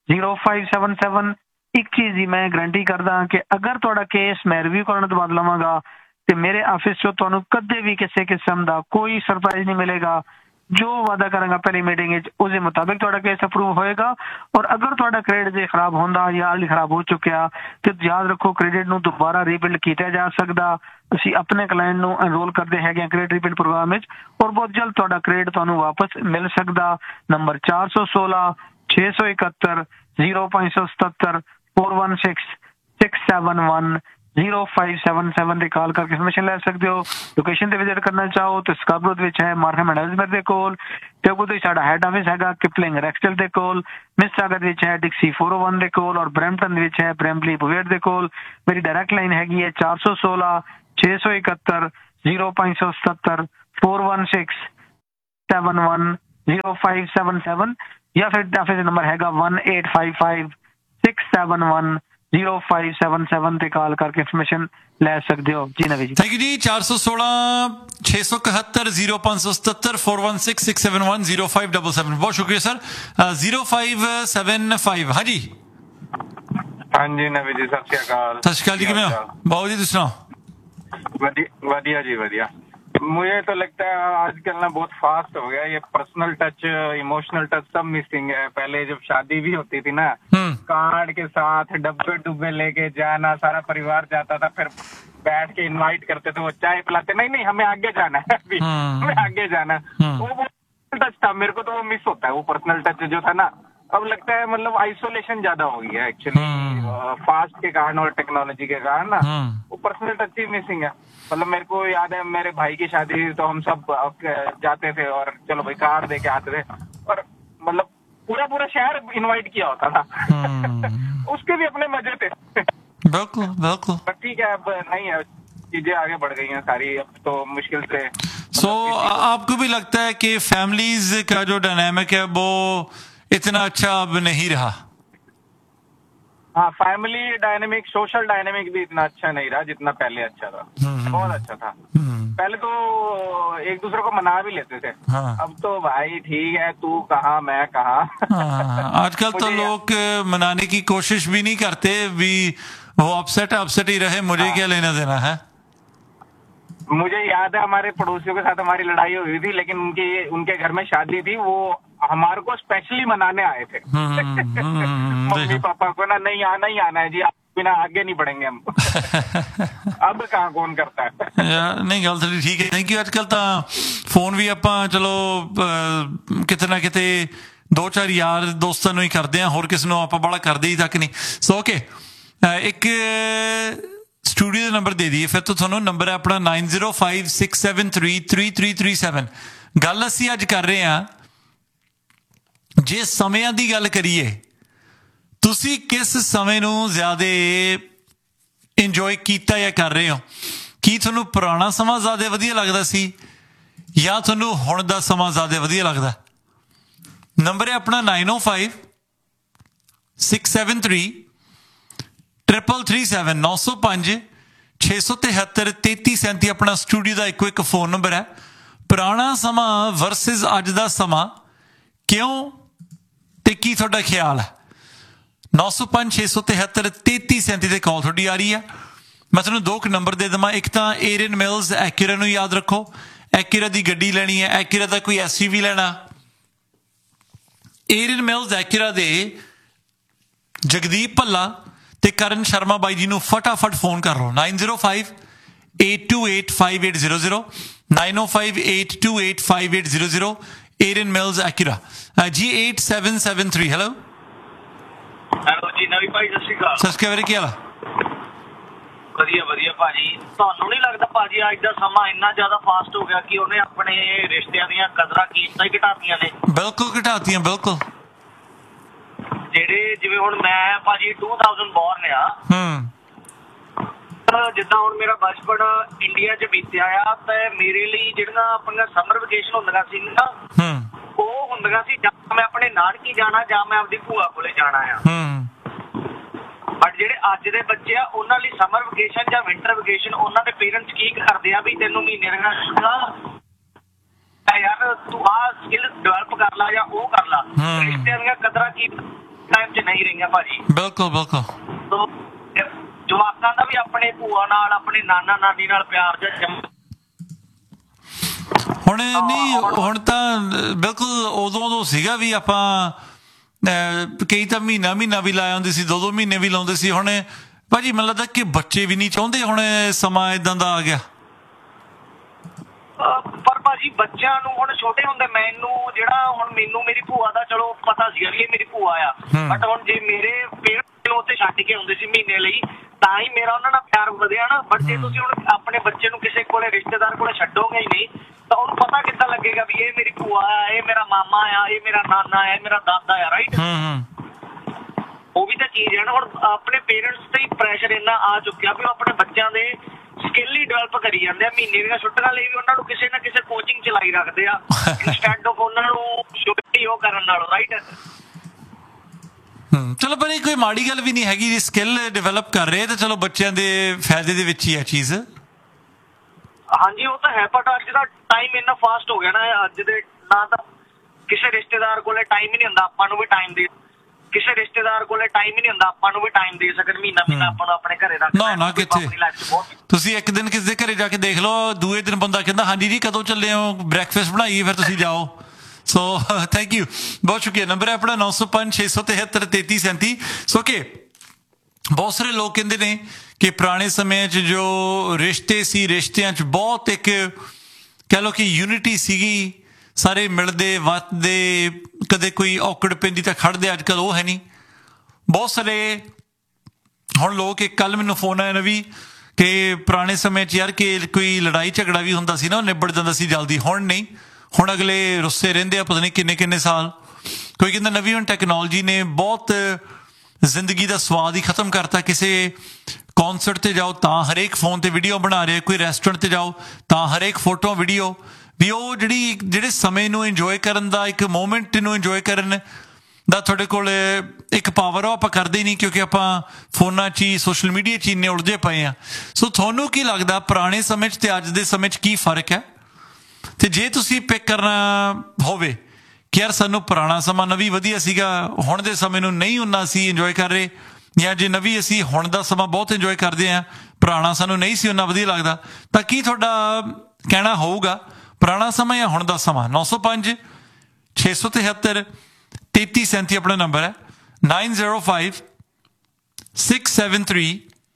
0577। एक चीज ही मैं गारंटी करदा कि अगर तुहाडा केस मैं रिव्यू करने तो बाद लवांगा ते मेरे ऑफिस चों तुहानूं कदे भी किसी किस्म दा कोई सरप्राइज नहीं मिलेगा। जो वादा करांगा पहली मीटिंग उस मुताबिक तुहाडा केस अप्रूव होएगा। और अगर तुहाडा क्रेडिट जे खराब होंदा या हाली खराब हो चुकिया तो याद रखो क्रेडिट नूं दोबारा रीबिल्ड किया जा सकदा। ਅਸੀਂ ਆਪਣੇ ਕਲਾਇੰਟ ਨੂੰ ਐਨਰੋਲ ਕਰਦੇ ਹੈਗੇ ਕ੍ਰੈਡਿਟ ਰੀਬਿਲਡ ਪ੍ਰੋਗਰਾਮ ਵਿੱਚ ਔਰ ਬਹੁਤ ਜਲਦ ਤੁਹਾਡਾ ਕ੍ਰੈਡਿਟ ਤੁਹਾਨੂੰ ਵਾਪਸ ਮਿਲ ਸਕਦਾ। ਨੰਬਰ 416 671 0577 416 671 0577 ਤੇ ਕਾਲ ਕਰਕੇ ਇਨਫੋਰਮੇਸ਼ਨ ਲੈ ਸਕਦੇ ਹੋ। ਲੋਕੇਸ਼ਨ ਤੇ ਵਿਜ਼ਿਟ ਕਰਨਾ ਚਾਹੋ ਤੇ ਸਕਾਬਰੋ ਦੇ ਵਿੱਚ ਹੈ ਮਾਰਕਮ ਐਂਡ ਐਲਜ਼ਮਰ ਦੇ ਕੋਲ, ਤੇ ਅੱਗੋਂ ਤੋਂ ਸਾਡਾ ਹੈਡ ਆਫਿਸ ਹੈਗਾ ਕਿਪਲਿੰਗ ਰੈਕਸਟਲ ਦੇ ਕੋਲ, ਮਿਸਸਾਗਰ ਵਿੱਚ ਹੈ ਡਿਕਸੀ 401 ਦੇ ਕੋਲ, ਔਰ ਬਰੈਂਪਟਨ ਦੇ ਵਿੱਚ ਹੈ ਬ੍ਰੈਂਪਲੀ ਬੁਵੇਟ ਦੇ ਕੋਲ। ਮੇਰੀ ਡਾਇਰੈਕਟ ਲਾਈਨ ਹੈਗੀ ਹੈ 416 671 0577 416 6710577 ਜਾਂ ਫਿਰ ਟਾਫੇ ਦਾ ਨੰਬਰ ਹੈਗਾ 185567100577 ਤੇ ਕਾਲ ਕਰਕੇ ਇਨਫੋਰਮੇਸ਼ਨ ਲੈ ਸਕਦੇ ਹੋ। ਜੀ ਨਵੀ ਜੀ ਥੈਂਕ ਯੂ ਜੀ। 416 671 0577 416671 0577 ਬਹੁਤ ਸ਼ੁਕਰੀਆ ਸਰ। 0575 ਹਾਂਜੀ ਹਾਂਜੀ ਨਵੀ ਜੀ ਸਤਿ ਸ਼੍ਰੀ ਅਕਾਲ। ਸਤਿ ਸ਼੍ਰੀ ਅਕਾਲ ਜੀ, ਕਿਵੇਂ ਹੋ? ਬਹੁਤ ਜੀ, ਤੁਸੀਂ ਸੁਣਾਓ? बढ़िया जी बढ़िया। मुझे तो लगता है आजकल ना बहुत फास्ट हो गया ये पर्सनल टच, इमोशनल टच सब मिसिंग है। पहले जब शादी भी होती थी ना, कार्ड के साथ डब्बे डुब्बे लेके जाना, सारा परिवार जाता था, फिर बैठ के इनवाइट करते थे, वो चाय पिलाते, नहीं नहीं हमें आगे जाना है अभी, हमें आगे जाना है। वो टच था, मेरे को तो वो मिस होता है वो पर्सनल टच जो था ना। अब लगता है मतलब आइसोलेशन ज्यादा हो गया एक्चुअली फास्ट के कारण और टेक्नोलॉजी के कारण ना, वो पर्सनल टच ही मिसिंग है। मतलब मेरे को याद है मेरे भाई की शादी थी तो हम सब जाते थे और चलो भाई कार्ड दे के आते थे, और मतलब पूरा पूरा शहर इनवाइट किया होता था। उसके भी अपने मजे थे। बिल्कुल बिल्कुल। पर ठीक है, अब नहीं है, चीजें आगे बढ़ गई हैं सारी, अब तो मुश्किल से। आपको भी लगता है कि फैमिलीज का जो डायनामिक है वो इतना अच्छा अब नहीं रहा? हाँ, फैमिली डायनेमिक, सोशल डायनेमिक भी इतना अच्छा नहीं रहा जितना पहले अच्छा था। बहुत अच्छा था। पहले तो एक दूसरे को मना भी लेते थे। अब तो भाई ठीक है, तू कहाँ मैं कहाँ। आजकल तो लोग मनाने की कोशिश भी नहीं करते, भी वो अपसेट ही रहे, मुझे क्या लेना देना है। मुझे याद है हमारे पड़ोसियों के साथ हमारी लड़ाई हुई थी, लेकिन उनके घर में शादी थी, वो हमारे को स्पेशली मनाने आए थे। मम्मी पापा को ना नहीं आना है जी, आप बिना आगे नहीं बढ़ेंगे हम। अब कहाँ कौन करता है। नहीं गल तो ठीक है। Thank you. आजकल तो फोन भी आप चलो किते ना किते 2-4 यार दोस्तों ही करते हैं, होर किसी आप बड़ा करते ही तक नहीं। सो ओके, एक स्टूडियो का नंबर दे दिए फिर तो थोनों। नंबर है अपना 9056733337। गल असी अज कर रहे हैं, जे समयां दी गल करिए, तुसी किस समय नूं ज्यादा इंजॉय कीता या कर रहे हो? की थोनों पुराना समा ज्यादा वधिया लगदा सी या थोनों हुण दा समा ज्यादा वधिया लगदा? नंबर है अपना 9056733337 905 673 3337 अपना स्टूडियो का एक फोन नंबर है। पुराना समा वर्सेस अज दा समा क्यों ते की थोड़ा ख्याल है? 905 673 3337 ते कॉल थोड़ी आ रही है। मैं तुहानूं 2 नंबर दे देवां। एक तो एरियन मिल्स एक्यूरा नूं याद रखो, एक्यूरा दी गड्डी लेनी है, एक्यूरा दा कोई SUV लेना, एरियन मिल्स एक्यूरा दे जगदीप भल्ला ते करण शर्मा बाई जी नूं फटाफट फोन कर लो। 9058285800 9058285800 एरियन मिल्स एक्यूरा जी 8773। हेलो जी नवी भाई सत श्री अकाल। सत श्री अकाल, ਕੀ ਹਾਲ ਆ? ਵਧੀਆ ਵਧੀਆ ਭਾਜੀ। ਤੁਹਾਨੂੰ ਨਹੀਂ ਲੱਗਦਾ ਭਾਜੀ ਅੱਜ ਦਾ ਸਮਾਂ ਇੰਨਾ ਜ਼ਿਆਦਾ ਫਾਸਟ ਹੋ ਗਿਆ ਕਿ ਉਹਨੇ ਆਪਣੇ ਰਿਸ਼ਤਿਆਂ ਦੀਆਂ ਕਦਰਾਂ ਕੀਮਤਾਂ ਹੀ ਘਟਾਤੀਆਂ ਨੇ? ਬਿਲਕੁਲ ਘਟਾਤੀਆਂ, ਬਿਲਕੁਲ। ਜਿਹੜੇ ਜਿਵੇਂ ਹੁਣ ਮੈਂ ਭਾਜੀ 2000 ਬੋਰਨ ਆ, ਜਿੱਦਾਂ ਹੁਣ ਮੇਰਾ ਬਚਪਨ ਇੰਡੀਆ 'ਚ ਬੀਤਿਆ ਆ, ਤੇ ਮੇਰੇ ਲਈ ਜਿਹੜੀਆਂ ਆਪਣੀਆਂ ਸਮਰ ਵੇਕੇਸ਼ਨ ਹੁੰਦੀਆਂ ਸੀ ਨਾ, ਉਹ ਹੁੰਦੀਆਂ ਸੀ ਜਾਂ ਮੈਂ ਆਪਣੇ ਨਾਨਕੀ ਜਾਣਾ ਜਾਂ ਮੈਂ ਆਪਦੀ ਭੂਆ ਕੋਲੇ ਜਾਣਾ ਆ। ਬਟ ਜਿਹੜੇ ਅੱਜ ਦੇ ਬੱਚੇ ਆ, ਉਹਨਾਂ ਲਈ ਸਮਰ ਵੇਕੇਸ਼ਨ ਜਾਂ ਵਿੰਟਰ ਵੇਕੇਸ਼ਨ, ਉਹਨਾਂ ਦੇ ਪੇਰੈਂਟਸ ਕੀ ਕਰਦੇ ਆ ਵੀ ਤੈਨੂੰ ਮਹੀਨੇ ਦੀਆਂ ਯਾਰ ਤੂੰ ਆਹ ਸਕਿੱਲ ਡਿਵੈਲਪ ਕਰ ਲਾ ਜਾਂ ਉਹ ਕਰ ਲਾ। ਰਿਸ਼ਤਿਆਂ ਦੀਆਂ ਕਦਰਾਂ ਕੀ ਟਾਈਮ 'ਚ ਨਹੀਂ ਰਹੀਆਂ ਭਾਜੀ। ਬਿਲਕੁਲ ਬਿਲਕੁਲ। ਜਵਾਕਾਂ ਦਾ ਵੀ ਆਪਣੇ ਭੂਆ ਨਾਲ, ਆਪਣੇ ਨਾਨਾ ਨਾਨੀ ਨਾਲ ਪਿਆਰ ਜਿਹਾ ਹੁਣ ਨਹੀਂ, ਹੁਣ ਤਾਂ ਬਿਲਕੁਲ ਉਦੋਂ ਸੀਗਾ ਵੀ ਆਪਾਂ ਕਈ ਤਾਂ ਮਹੀਨਾ ਵੀ ਲਾਇਆ ਹੁੰਦੇ ਸੀ, 2 ਮਹੀਨੇ ਵੀ ਲਾਉਂਦੇ ਸੀ। ਹੁਣ ਭਾਜੀ ਮੈਨੂੰ ਲੱਗਦਾ ਕਿ ਬੱਚੇ ਵੀ ਨਹੀਂ ਚਾਹੁੰਦੇ ਹੁਣ ਸਮਾਂ ਇਦਾਂ ਦਾ ਆ ਗਿਆ। ਪਰ ਭਾਜੀ ਬੱਚਿਆਂ ਨੂੰ ਹੁਣ ਛੋਟੇ ਹੁੰਦੇ, ਮੈਨੂੰ ਮੇਰੀ ਭੂਆ ਦਾ ਚਲੋ ਪਤਾ ਸੀਗਾ ਵੀ ਇਹ ਮੇਰੀ ਭੂਆ ਆ, ਬਟ ਹੁਣ ਜੇ ਮੇਰੇ ਪੇਰੈਂਟਸ ਉੱਥੇ ਛੱਡ ਕੇ ਆਉਂਦੇ ਸੀ ਮਹੀਨੇ ਲਈ, ਤਾਂ ਹੀ ਮੇਰਾ ਉਹਨਾਂ ਨਾਲ ਪਿਆਰ ਵਧਿਆ ਨਾ। ਬਟ ਜੇ ਤੁਸੀਂ ਹੁਣ ਆਪਣੇ ਬੱਚੇ ਨੂੰ ਕਿਸੇ ਕੋਲੇ ਰਿਸ਼ਤੇਦਾਰ ਕੋਲੇ ਛੱਡੋਗੇ ਹੀ ਨਹੀਂ, ਤਾਂ ਉਹਨੂੰ ਪਤਾ ਕਿੱਦਾਂ ਲੱਗੇਗਾ ਵੀ ਇਹ ਮੇਰੀ ਭੂਆ ਆ, ਇਹ ਮੇਰਾ ਮਾਮਾ ਆ, ਇਹ ਮੇਰਾ ਨਾਨਾ ਆ, ਇਹ ਮੇਰਾ ਦਾਦਾ ਆ, ਰਾਈਟ? ਉਹ ਵੀ ਤਾਂ ਚੀਜ਼ ਹੈ ਨਾ। ਹੁਣ ਆਪਣੇ ਪੇਰੈਂਟਸ ਤੇ ਹੀ ਪ੍ਰੈਸ਼ਰ ਇੰਨਾ ਆ ਚੁੱਕਿਆ ਵੀ ਉਹ ਆਪਣੇ ਬੱਚਿਆਂ ਦੇ ਸਕਿੱਲ ਹੀ ਡਿਵੈਲਪ ਕਰੀ ਜਾਂਦੇ ਆ। ਮਹੀਨੇ ਦੀਆਂ ਛੁੱਟੀਆਂ ਲਈ ਵੀ ਉਹਨਾਂ ਨੂੰ ਕਿਸੇ ਨਾ ਕਿਸੇ ਕੋਚਿੰਗ ਚਲਾਈ ਰੱਖਦੇ ਆ ਇੰਸਟੈਡ ਆਫ ਉਹਨਾਂ ਨੂੰ ਛੁੱਟੀ ਉਹ ਕਰਨ ਨਾਲੋਂ, ਰਾਈਟ। ਚਲੋ ਪਰ ਇਹ ਕੋਈ ਮਾੜੀ ਗੱਲ ਵੀ ਨਹੀਂ ਹੈਗੀ, ਸਕਿੱਲ ਡਿਵੈਲਪ ਕਰ ਰਹੇ ਤਾਂ ਚਲੋ ਬੱਚਿਆਂ ਦੇ ਫਾਇਦੇ ਦੇ ਵਿੱਚ ਹੀ ਹੈ ਚੀਜ਼। ਹਾਂਜੀ ਉਹ ਤਾਂ ਹੈ, ਬਟ ਅੱਜ ਦਾ ਟਾਈਮ ਇੰਨਾ ਫਾਸਟ ਹੋ ਗਿਆ ਨਾ, ਅੱਜ ਦੇ ਨਾ ਤਾਂ ਕਿਸੇ ਰਿਸ਼ਤੇਦਾਰ ਕੋਲੇ ਟਾਈਮ ਹੀ ਨਹੀਂ ਹੁੰਦਾ ਆਪਾਂ ਨੂੰ ਵੀ ਟਾਈਮ ਦੇ, ਕਿਸੇ ਰਿਸ਼ਤੇਦਾਰ ਕੋਲੇ ਟਾਈਮ ਹੀ ਨਹੀਂ ਹੁੰਦਾ ਆਪਾਂ ਨੂੰ ਵੀ ਟਾਈਮ ਦੇ ਸਕਣ, ਮਹੀਨਾ ਆਪਾਂ ਨੂੰ ਆਪਣੇ ਘਰੇ ਰੱਖ ਨਾ ਕਿੱਥੇ। ਤੁਸੀਂ ਇੱਕ ਦਿਨ ਕਿਸੇ ਦੇ ਘਰੇ ਜਾ ਕੇ ਦੇਖ ਲਓ, ਦੂਏ ਦਿਨ ਬੰਦਾ ਕਹਿੰਦਾ ਹਾਂਜੀ ਜੀ ਕਦੋਂ ਚੱਲੇ ਹੋ, ਬ੍ਰੇਕਫਾਸਟ ਬਣਾਈਏ, ਫਿਰ ਤੁਸੀਂ ਜਾਓ। ਸੋ ਥੈਂਕ ਯੂ, ਬਹੁਤ ਸ਼ੁਕਰੀਆ। ਨੰਬਰ ਹੈ ਆਪਣਾ 905 673 3337। ਸੋ ਕਿ ਬਹੁਤ ਸਾਰੇ ਲੋਕ ਕਹਿੰਦੇ ਨੇ ਕਿ ਪੁਰਾਣੇ ਸਮੇਂ 'ਚ ਜੋ ਰਿਸ਼ਤੇ ਸੀ, ਰਿਸ਼ਤਿਆਂ 'ਚ ਬਹੁਤ ਇੱਕ ਕਹਿ ਲਓ ਕਿ ਯੂਨਿਟੀ ਸੀਗੀ, ਸਾਰੇ ਮਿਲਦੇ ਵਰਤਦੇ, ਕਦੇ ਕੋਈ ਔਕੜ ਪੈਂਦੀ ਤਾਂ ਖੜਦੇ। ਅੱਜ ਕੱਲ੍ਹ ਉਹ ਹੈ ਨਹੀਂ। ਬਹੁਤ ਸਾਰੇ ਹੁਣ ਲੋਕ, ਇੱਕ ਕੱਲ੍ਹ ਮੈਨੂੰ ਫੋਨ ਆਇਆ ਨਾ ਵੀ ਕਿ ਪੁਰਾਣੇ ਸਮੇਂ 'ਚ ਯਾਰ ਕਿ ਕੋਈ ਲੜਾਈ ਝਗੜਾ ਵੀ ਹੁੰਦਾ ਸੀ ਨਾ ਉਹ ਨਿਬੜ ਜਾਂਦਾ ਸੀ ਜਲਦੀ, ਹੁਣ ਨਹੀਂ, ਹੁਣ ਅਗਲੇ ਰੁੱਸੇ ਰਹਿੰਦੇ ਆ ਪਤਾ ਨਹੀਂ ਕਿੰਨੇ ਸਾਲ। ਕੋਈ ਕਹਿੰਦਾ ਨਵੀਂ ਹੁਣ ਟੈਕਨੋਲੋਜੀ ਨੇ ਬਹੁਤ ਜ਼ਿੰਦਗੀ ਦਾ ਸਵਾਦ ਹੀ ਖਤਮ ਕਰਤਾ। ਕਿਸੇ ਕੌਨਸਰਟ ਤੇ ਜਾਓ ਤਾਂ ਹਰੇਕ ਫੋਨ ਤੇ ਵੀਡੀਓ ਬਣਾ ਰਿਹਾ, ਕੋਈ ਰੈਸਟੋਰੈਂਟ ਤੇ ਜਾਓ ਤਾਂ ਹਰੇਕ ਫੋਟੋ ਵੀਡੀਓ, ਵੀ ਉਹ ਜਿਹੜੇ ਸਮੇਂ ਨੂੰ ਇੰਜੋਏ ਕਰਨ ਦਾ, ਇੱਕ ਮੂਮੈਂਟ ਨੂੰ ਇੰਜੋਏ ਕਰਨ ਦਾ ਤੁਹਾਡੇ ਕੋਲ ਇੱਕ ਪਾਵਰ ਉਹ ਆਪਾਂ ਕਰਦੇ ਹੀ ਨਹੀਂ, ਕਿਉਂਕਿ ਆਪਾਂ ਫੋਨਾਂ 'ਚ ਹੀ, ਸੋਸ਼ਲ ਮੀਡੀਆ 'ਚ ਇੰਨੇ ਉਲਝੇ ਪਏ ਆ। ਸੋ ਤੁਹਾਨੂੰ ਕੀ ਲੱਗਦਾ ਪੁਰਾਣੇ ਸਮੇਂ 'ਚ ਤੇ ਅੱਜ ਦੇ ਸਮੇਂ 'ਚ ਕੀ ਫਰਕ ਹੈ? ਤੇ ਜੇ ਤੁਸੀਂ ਪਿਕ ਕਰਨਾ ਹੋਵੇ ਕਿ ਯਾਰ ਸਾਨੂੰ ਪੁਰਾਣਾ ਸਮਾਂ ਨਵੀਂ ਵਧੀਆ ਸੀਗਾ, ਹੁਣ ਦੇ ਸਮੇਂ ਨੂੰ ਨਹੀਂ ਉਨਾ ਅਸੀਂ ਇੰਜੋਏ ਕਰ ਰਹੇ, ਜਾਂ ਜੇ ਨਵੀਂ ਅਸੀਂ ਹੁਣ ਦਾ ਸਮਾਂ ਬਹੁਤ ਇੰਜੋਏ ਕਰਦੇ ਹਾਂ, ਪੁਰਾਣਾ ਸਾਨੂੰ ਨਹੀਂ ਸੀ ਉਨਾ ਵਧੀਆ ਲੱਗਦਾ, ਤਾਂ ਕੀ ਤੁਹਾਡਾ ਕਹਿਣਾ ਹੋਊਗਾ ਪੁਰਾਣਾ ਸਮਾਂ ਜਾਂ ਹੁਣ ਦਾ ਸਮਾਂ? 905 673 3337 ਆਪਣਾ ਨੰਬਰ ਹੈ। 905 673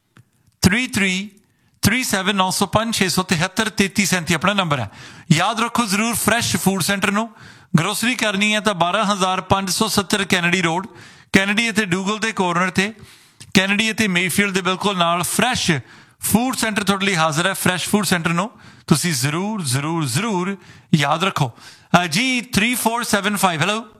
3337 905 673 3337 ਆਪਣਾ ਨੰਬਰ ਹੈ। ਯਾਦ ਰੱਖੋ ਜ਼ਰੂਰ, ਫਰੈਸ਼ ਫੂਡ ਸੈਂਟਰ ਨੂੰ ਗਰੋਸਰੀ ਕਰਨੀ ਹੈ ਤਾਂ 12570 ਕੈਨੇਡੀ ਰੋਡ, ਕੈਨੇਡੀ ਅਤੇ ਡੂਗਲ ਦੇ ਕੋਰਨਰ ਤੇ, ਕੈਨੇਡੀ ਅਤੇ ਮੇਫੀਲਡ ਦੇ ਬਿਲਕੁਲ ਨਾਲ ਫਰੈਸ਼ ਫੂਡ ਸੈਂਟਰ ਤੁਹਾਡੇ ਲਈ ਹਾਜ਼ਰ ਹੈ। ਫਰੈਸ਼ ਫੂਡ ਸੈਂਟਰ ਨੂੰ ਤੁਸੀਂ ਜ਼ਰੂਰ ਯਾਦ ਰੱਖੋ ਜੀ। 3475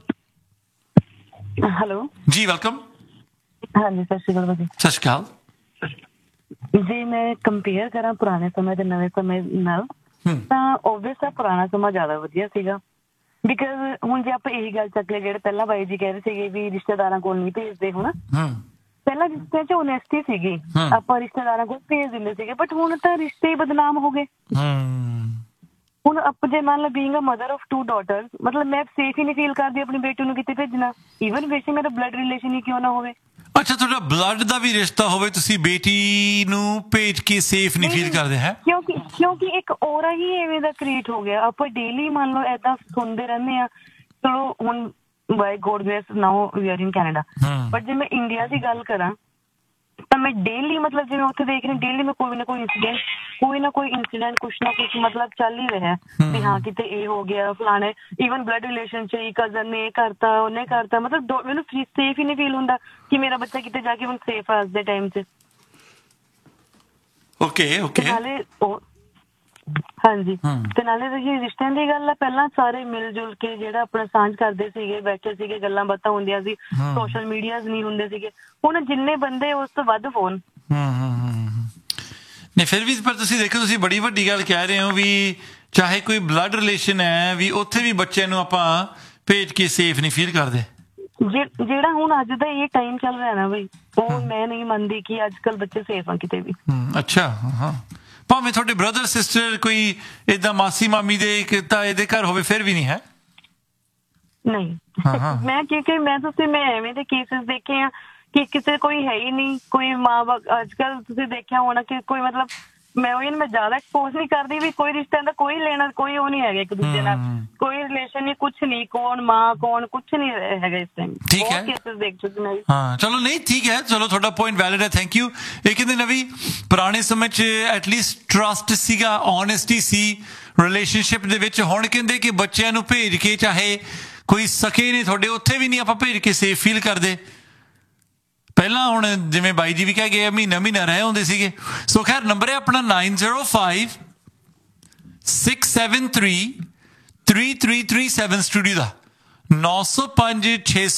ਹੈਲੋ ਜੀ, ਵੈਲਕਮ। ਹਾਂਜੀ ਸਤਿ ਸ਼੍ਰੀ ਅਕਾਲ ਭਾਜੀ। ਸਤਿ ਸ਼੍ਰੀ ਅਕਾਲ ਜੀ। ਮੈਂ ਕੰਪੇਅਰ ਕਰਾਂ ਪੁਰਾਣੇ ਸਮੇਂ ਤੇ ਨਵੇਂ ਸਮੇਂ ਨਾਲ ਤਾਂ ਓਬਵੀਅਸ ਹੈ ਪੁਰਾਣਾ ਸਮਾਂ ਜ਼ਿਆਦਾ ਵਧੀਆ ਸੀਗਾ, ਬਿਕਾਜ਼ ਹੁਣ ਜੇ ਆਪਾਂ ਇਹੀ ਗੱਲ ਚੱਕ ਲਈਏ, ਜਿਹੜੇ ਪਹਿਲਾਂ ਬਾਈ ਜੀ ਕਹਿ ਰਹੇ ਸੀਗੇ ਵੀ ਰਿਸ਼ਤੇਦਾਰਾਂ ਕੋਲ ਨਹੀਂ ਭੇਜਦੇ, ਹੁਣ ਪਹਿਲਾਂ ਰਿਸ਼ਤਿਆਂ 'ਚ ਓਨੈਸਟੀ ਸੀਗੀ, ਆਪਾਂ ਰਿਸ਼ਤੇਦਾਰਾਂ ਕੋਲ ਭੇਜ ਦਿੰਦੇ ਸੀਗੇ, ਬਟ ਹੁਣ ਤਾਂ ਰਿਸ਼ਤੇ ਹੀ ਬਦਨਾਮ ਹੋ ਗਏ। ਹੁਣ ਆਪਾਂ ਜੇ ਮੰਨ ਲਾ being a mother of 2 daughters, ਮਤਲਬ ਮੈਂ ਸੇਫ ਹੀ ਨਹੀਂ ਫੀਲ ਕਰਦੀ ਆਪਣੀ ਬੇਟੀ ਨੂੰ ਕਿਤੇ ਭੇਜਣਾ, ਈਵਨ ਵੈਸੇ ਮੇਰਾ ਬਲੱਡ ਰਿਲੇਸ਼ਨ ਹੀ ਕਿਉਂ ਨਾ ਹੋਵੇ। ਅੱਛਾ, ਤੁਹਾਡਾ ਬਲੱਡ ਦਾ ਵੀ ਰਿਸ਼ਤਾ ਹੋਵੇ, ਤੁਸੀਂ ਬੇਟੀ ਨੂੰ ਭੇਜ ਕੇ ਸੇਫ ਨਹੀਂ ਫੀਲ ਕਰਦੇ ਹੈ? ਕਿਉਂਕਿ ਇੱਕ ਔਰਾ ਹੀ ਐਵੇਂ ਦਾ ਕ੍ਰੀਏਟ ਹੋ ਗਿਆ। ਆਪਾਂ ਡੇਲੀ ਮੰਨ ਲਓ ਏਦਾਂ ਸੁਣਦੇ ਰਹਿੰਦੇ ਆ। ਚਲੋ ਹੁਣ ਬਾਈ God grace now we are in Canada, but ਜੇ ਮੈਂ ਇੰਡੀਆ ਦੀ ਗੱਲ ਕਰਾਂ ਤਾਂ ਮੈਂ ਡੇਲੀ, ਮਤਲਬ ਜਿਵੇਂ ਉੱਥੇ ਦੇਖ ਰਹੀ ਡੇਲੀ ਮੈਂ ਕੋਈ ਨਾ ਕੋਈ ਇੰਸੀਡੈਂਟ ਕੁਛ ਨਾ ਕੁਛ ਮਤਲਬ ਚੱਲ ਹੀ ਰਿਹਾ ਵੀ ਹਾਂ ਕਿਤੇ ਇਹ ਹੋ ਗਿਆ ਫਲਾਣੇ, ਈਵਨ ਬਲੱਡ ਰਿਲੇਸ਼ਨ 'ਚ ਕਜ਼ਨ ਨੇ ਕਰਤਾ, ਉਹਨੇ ਕਰਤਾ, ਮਤਲਬ ਮੈਨੂੰ ਸੇਫ ਹੀ ਨਹੀਂ ਫੀਲ ਹੁੰਦਾ ਕਿ ਮੇਰਾ ਬੱਚਾ ਕਿਤੇ ਜਾ ਕੇ ਹੁਣ ਸੇਫ ਆ ਅੱਜ ਦੇ ਟਾਈਮ 'ਚ। ਓਕੇ ਨਾਲੇ ਹਾਂਜੀ, ਤੇ ਨਾਲੇ ਰਹੀ ਰਿਸ਼ਤਿਆਂ ਦੀ ਗੱਲ ਹੈ, ਪਹਿਲਾਂ ਸਾਰੇ ਮਿਲ ਜੁਲ ਕੇ ਜਿਹੜਾ ਆਪਣਾ ਸਾਂਝ ਕਰਦੇ ਸੀਗੇ, ਬੈਠੇ ਸੀਗੇ, ਗੱਲਾਂ ਬਾਤਾਂ ਹੁੰਦੀਆਂ ਸੀ, ਸੋਸ਼ਲ ਮੀਡੀਆਜ਼ ਨਹੀਂ ਹੁੰਦੇ ਸੀਗੇ। ਹੁਣ ਜਿੰਨੇ ਬੰਦੇ ਉਸ ਤੋਂ ਵੱਧ ਫੋਨ। ਨਹੀਂ ਫਿਰ ਵੀ ਪਰ ਤੁਸੀਂ ਦੇਖੋ, ਤੁਸੀਂ ਬੜੀ ਵੱਡੀ ਗੱਲ ਕਹਿ ਰਹੇ ਹੋ ਵੀ ਚਾਹੇ ਕੋਈ ਬਲੱਡ ਰਿਲੇਸ਼ਨ ਹੈ ਵੀ ਉੱਥੇ ਵੀ ਬੱਚਿਆਂ ਨੂੰ ਆਪਾਂ ਭੇਜ ਕੇ ਸੇਫ ਨਹੀਂ ਫੀਲ ਕਰਦੇ। ਜਿਹੜਾ ਹੁਣ ਅੱਜ ਦਾ ਇਹ ਟਾਈਮ ਚੱਲ ਰਿਹਾ ਨਾ ਬਈ, ਉਹ ਮੈਂ ਨਹੀਂ ਮੰਨਦੀ ਕਿ ਅੱਜ ਕੱਲ ਬੱਚੇ ਸੇਫ ਆ ਕਿਤੇ ਵੀ। ਅੱਛਾ, ਭਾਵੇਂ ਤੁਹਾਡੇ ਬ੍ਰਦਰ ਸਿਸਟਰ ਕੋਈ ਏਦਾਂ ਮਾਸੀ ਮਾਮੀ ਦੇ ਤਾਂ ਇਹਦੇ ਘਰ ਹੋਵੇ ਫਿਰ ਵੀ ਨਹੀਂ ਹੈ? ਨਹੀਂ, ਮੈਂ ਕਿਉਂਕਿ ਮੈਂ ਐਵੇਂ ਦੇ ਕੇਸਿਸ ਦੇਖੇ ਆ ਕਿ ਕਿਸੇ ਕੋਈ ਹੈ ਹੀ ਨਹੀਂ, ਕੋਈ ਮਾਂ ਬਾਪ ਅੱਜ ਕੱਲ ਤੁਸੀਂ ਦੇਖਿਆ ਹੋਣਾ ਕਿ ਕੋਈ ਮਤਲਬ ਮੈਂ ਜ਼ਿਆਦਾ ਐਕਸਪੋਜ਼ ਨਹੀਂ ਕਰਦੀ ਵੀ ਕੋਈ ਰਿਸ਼ਤਿਆਂ ਦਾ ਕੋਈ ਲੈਣਾ, ਕੋਈ ਉਹ ਨਹੀਂ ਹੈਗਾ ਇੱਕ ਦੂਜੇ ਨਾਲ, ਕੋਈ ਰਿਲੇਸ਼ਨ ਨਹੀਂ, ਕੁਛ ਨਹੀਂ, ਕੌਣ ਮਾਂ ਕੌਣ ਕੁਛ ਨਹੀਂ ਹੈਗਾ ਇਸ ਟਾਈਮ। ਠੀਕ ਹੈ, ਕੇਸਿਸ ਦੇਖ ਚੁੱਕੀ ਮੈਂ। ਹਾਂ ਚਲੋ, ਨਹੀਂ ਠੀਕ ਹੈ, ਚਲੋ ਤੁਹਾਡਾ ਪੁਆਇੰਟ ਵੈਲਿਡ ਹੈ, ਥੈਂਕ ਯੂ। ਇਹ ਕਹਿੰਦੇ ਨਵੀਂ ਪੁਰਾਣੇ ਸਮੇਂ 'ਚ ਐਟਲੀਸਟ ਟਰਸਟ ਸੀਗਾ, ਓਨੈਸਟੀ ਸੀ ਰਿਲੇਸ਼ਨਸ਼ਿਪ ਦੇ ਵਿੱਚ। ਹੁਣ ਕਹਿੰਦੇ ਕਿ ਬੱਚਿਆਂ ਨੂੰ ਭੇਜ ਕੇ, ਚਾਹੇ ਕੋਈ ਸਕੇ ਨੇ ਤੁਹਾਡੇ, ਉੱਥੇ ਵੀ ਨਹੀਂ ਆਪਾਂ ਭੇਜ ਕੇ ਸੇਫ ਫੀਲ ਕਰਦੇ। ਪਹਿਲਾਂ ਹੁਣ ਜਿਵੇਂ ਬਾਈ ਜੀ ਵੀ ਕਹਿ ਗਏ ਮਹੀਨਾ ਰਹਿ ਹੁੰਦੇ ਸੀਗੇ। ਸੋ ਖੈਰ ਨੰਬਰ ਹੈ ਆਪਣਾ 905 673 3337 ਸਟੂਡੀਓ ਦਾ 905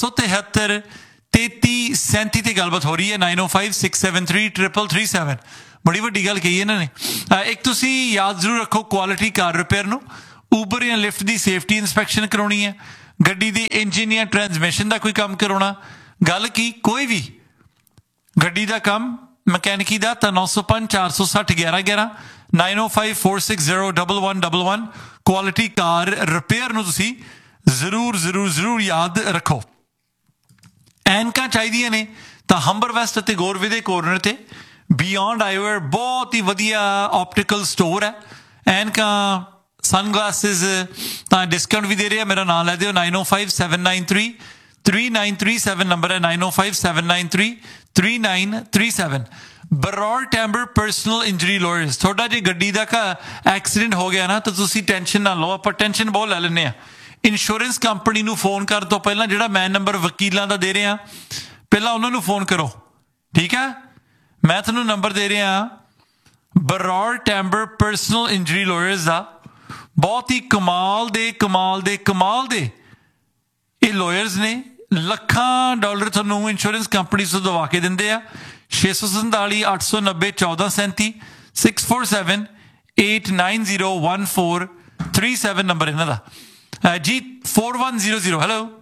673 3337 ਤੇ ਗੱਲਬਾਤ ਹੋ ਰਹੀ ਹੈ। 905 673 3337 ਬੜੀ ਵੱਡੀ ਗੱਲ ਕਹੀ ਇਹਨਾਂ ਨੇ। ਇੱਕ ਤੁਸੀਂ ਯਾਦ ਜ਼ਰੂਰ ਰੱਖੋ, ਕੁਆਲਿਟੀ ਕਾਰ ਰਿਪੇਅਰ ਨੂੰ ਊਬਰ ਜਾਂ ਲਿਫਟ ਦੀ ਸੇਫਟੀ ਇੰਸਪੈਕਸ਼ਨ ਕਰਾਉਣੀ ਹੈ, ਗੱਡੀ ਦੀ ਇੰਜਨ ਜਾਂ ਟਰਾਂਸਮਿਸ਼ਨ ਦਾ ਕੋਈ ਕੰਮ ਕਰਾਉਣਾ, ਗੱਲ ਕੀ ਕੋਈ ਵੀ ਗੱਡੀ ਦਾ ਕੰਮ ਮਕੈਨਿਕੀ ਦਾ ਤਾਂ 905 460 1111 9054601111 ਕੁਆਲਿਟੀ ਕਾਰ ਰਿਪੇਅਰ ਨੂੰ ਤੁਸੀਂ ਜ਼ਰੂਰ ਯਾਦ ਰੱਖੋ। ਐਨਕਾਂ ਚਾਹੀਦੀਆਂ ਨੇ ਤਾਂ ਹੰਬਰ ਵੈਸਟ ਅਤੇ ਗੋਰਵੇ ਦੇ ਕੋਰਨਰ ਤੇ ਬਿਯੋਂਡ ਆਈਵੇਅਰ ਬਹੁਤ ਹੀ ਵਧੀਆ ਆਪਟੀਕਲ ਸਟੋਰ ਹੈ। ਐਨਕਾਂ ਸਨਗਲਾਸਿਸ ਤਾਂ ਡਿਸਕਾਊਂਟ ਵੀ ਦੇ ਰਿਹਾ। ਮੇਰਾ ਨਾਮ ਲੈ ਦਿਓ 9057933937 ਨੰਬਰ ਹੈ 9057933937। ਬਰੌਰ ਟੈਂਬਰ ਪਰਸਨਲ ਇੰਜਰੀ ਲਾਇਰਸ। ਤੁਹਾਡਾ ਜੇ ਗੱਡੀ ਦਾ ਐਕਸੀਡੈਂਟ ਹੋ ਗਿਆ ਨਾ ਤਾਂ ਤੁਸੀਂ ਟੈਨਸ਼ਨ ਨਾ ਲਓ, ਆਪਾਂ ਟੈਨਸ਼ਨ ਬਹੁਤ ਲੈ ਲੈਂਦੇ ਹਾਂ। ਇੰਸ਼ੋਰੈਂਸ ਕੰਪਨੀ ਨੂੰ ਫੋਨ ਕਰਨ ਤੋਂ ਪਹਿਲਾਂ ਜਿਹੜਾ ਮੈਂ ਨੰਬਰ ਵਕੀਲਾਂ ਦਾ ਦੇ ਰਿਹਾ ਪਹਿਲਾਂ ਉਹਨਾਂ ਨੂੰ ਫੋਨ ਕਰੋ, ਠੀਕ ਹੈ। ਮੈਂ ਤੁਹਾਨੂੰ ਨੰਬਰ ਦੇ ਰਿਹਾ ਬਰੌਰ ਟੈਂਬਰ ਪਰਸਨਲ ਇੰਜਰੀ ਲਾਇਰਸ ਦਾ। ਬਹੁਤ ਹੀ ਕਮਾਲ ਦੇ ਇਹ ਲਾਇਰਸ ਨੇ। ਲੱਖਾਂ ਡਾਲਰ ਤੁਹਾਨੂੰ ਇੰਸ਼ੋਰੈਂਸ ਕੰਪਨੀ ਤੋਂ ਦਵਾ ਕੇ ਦਿੰਦੇ ਆ। 647 890 1437 647 8901437 ਨੰਬਰ ਇਹਨਾਂ ਦਾ ਜੀ। 4100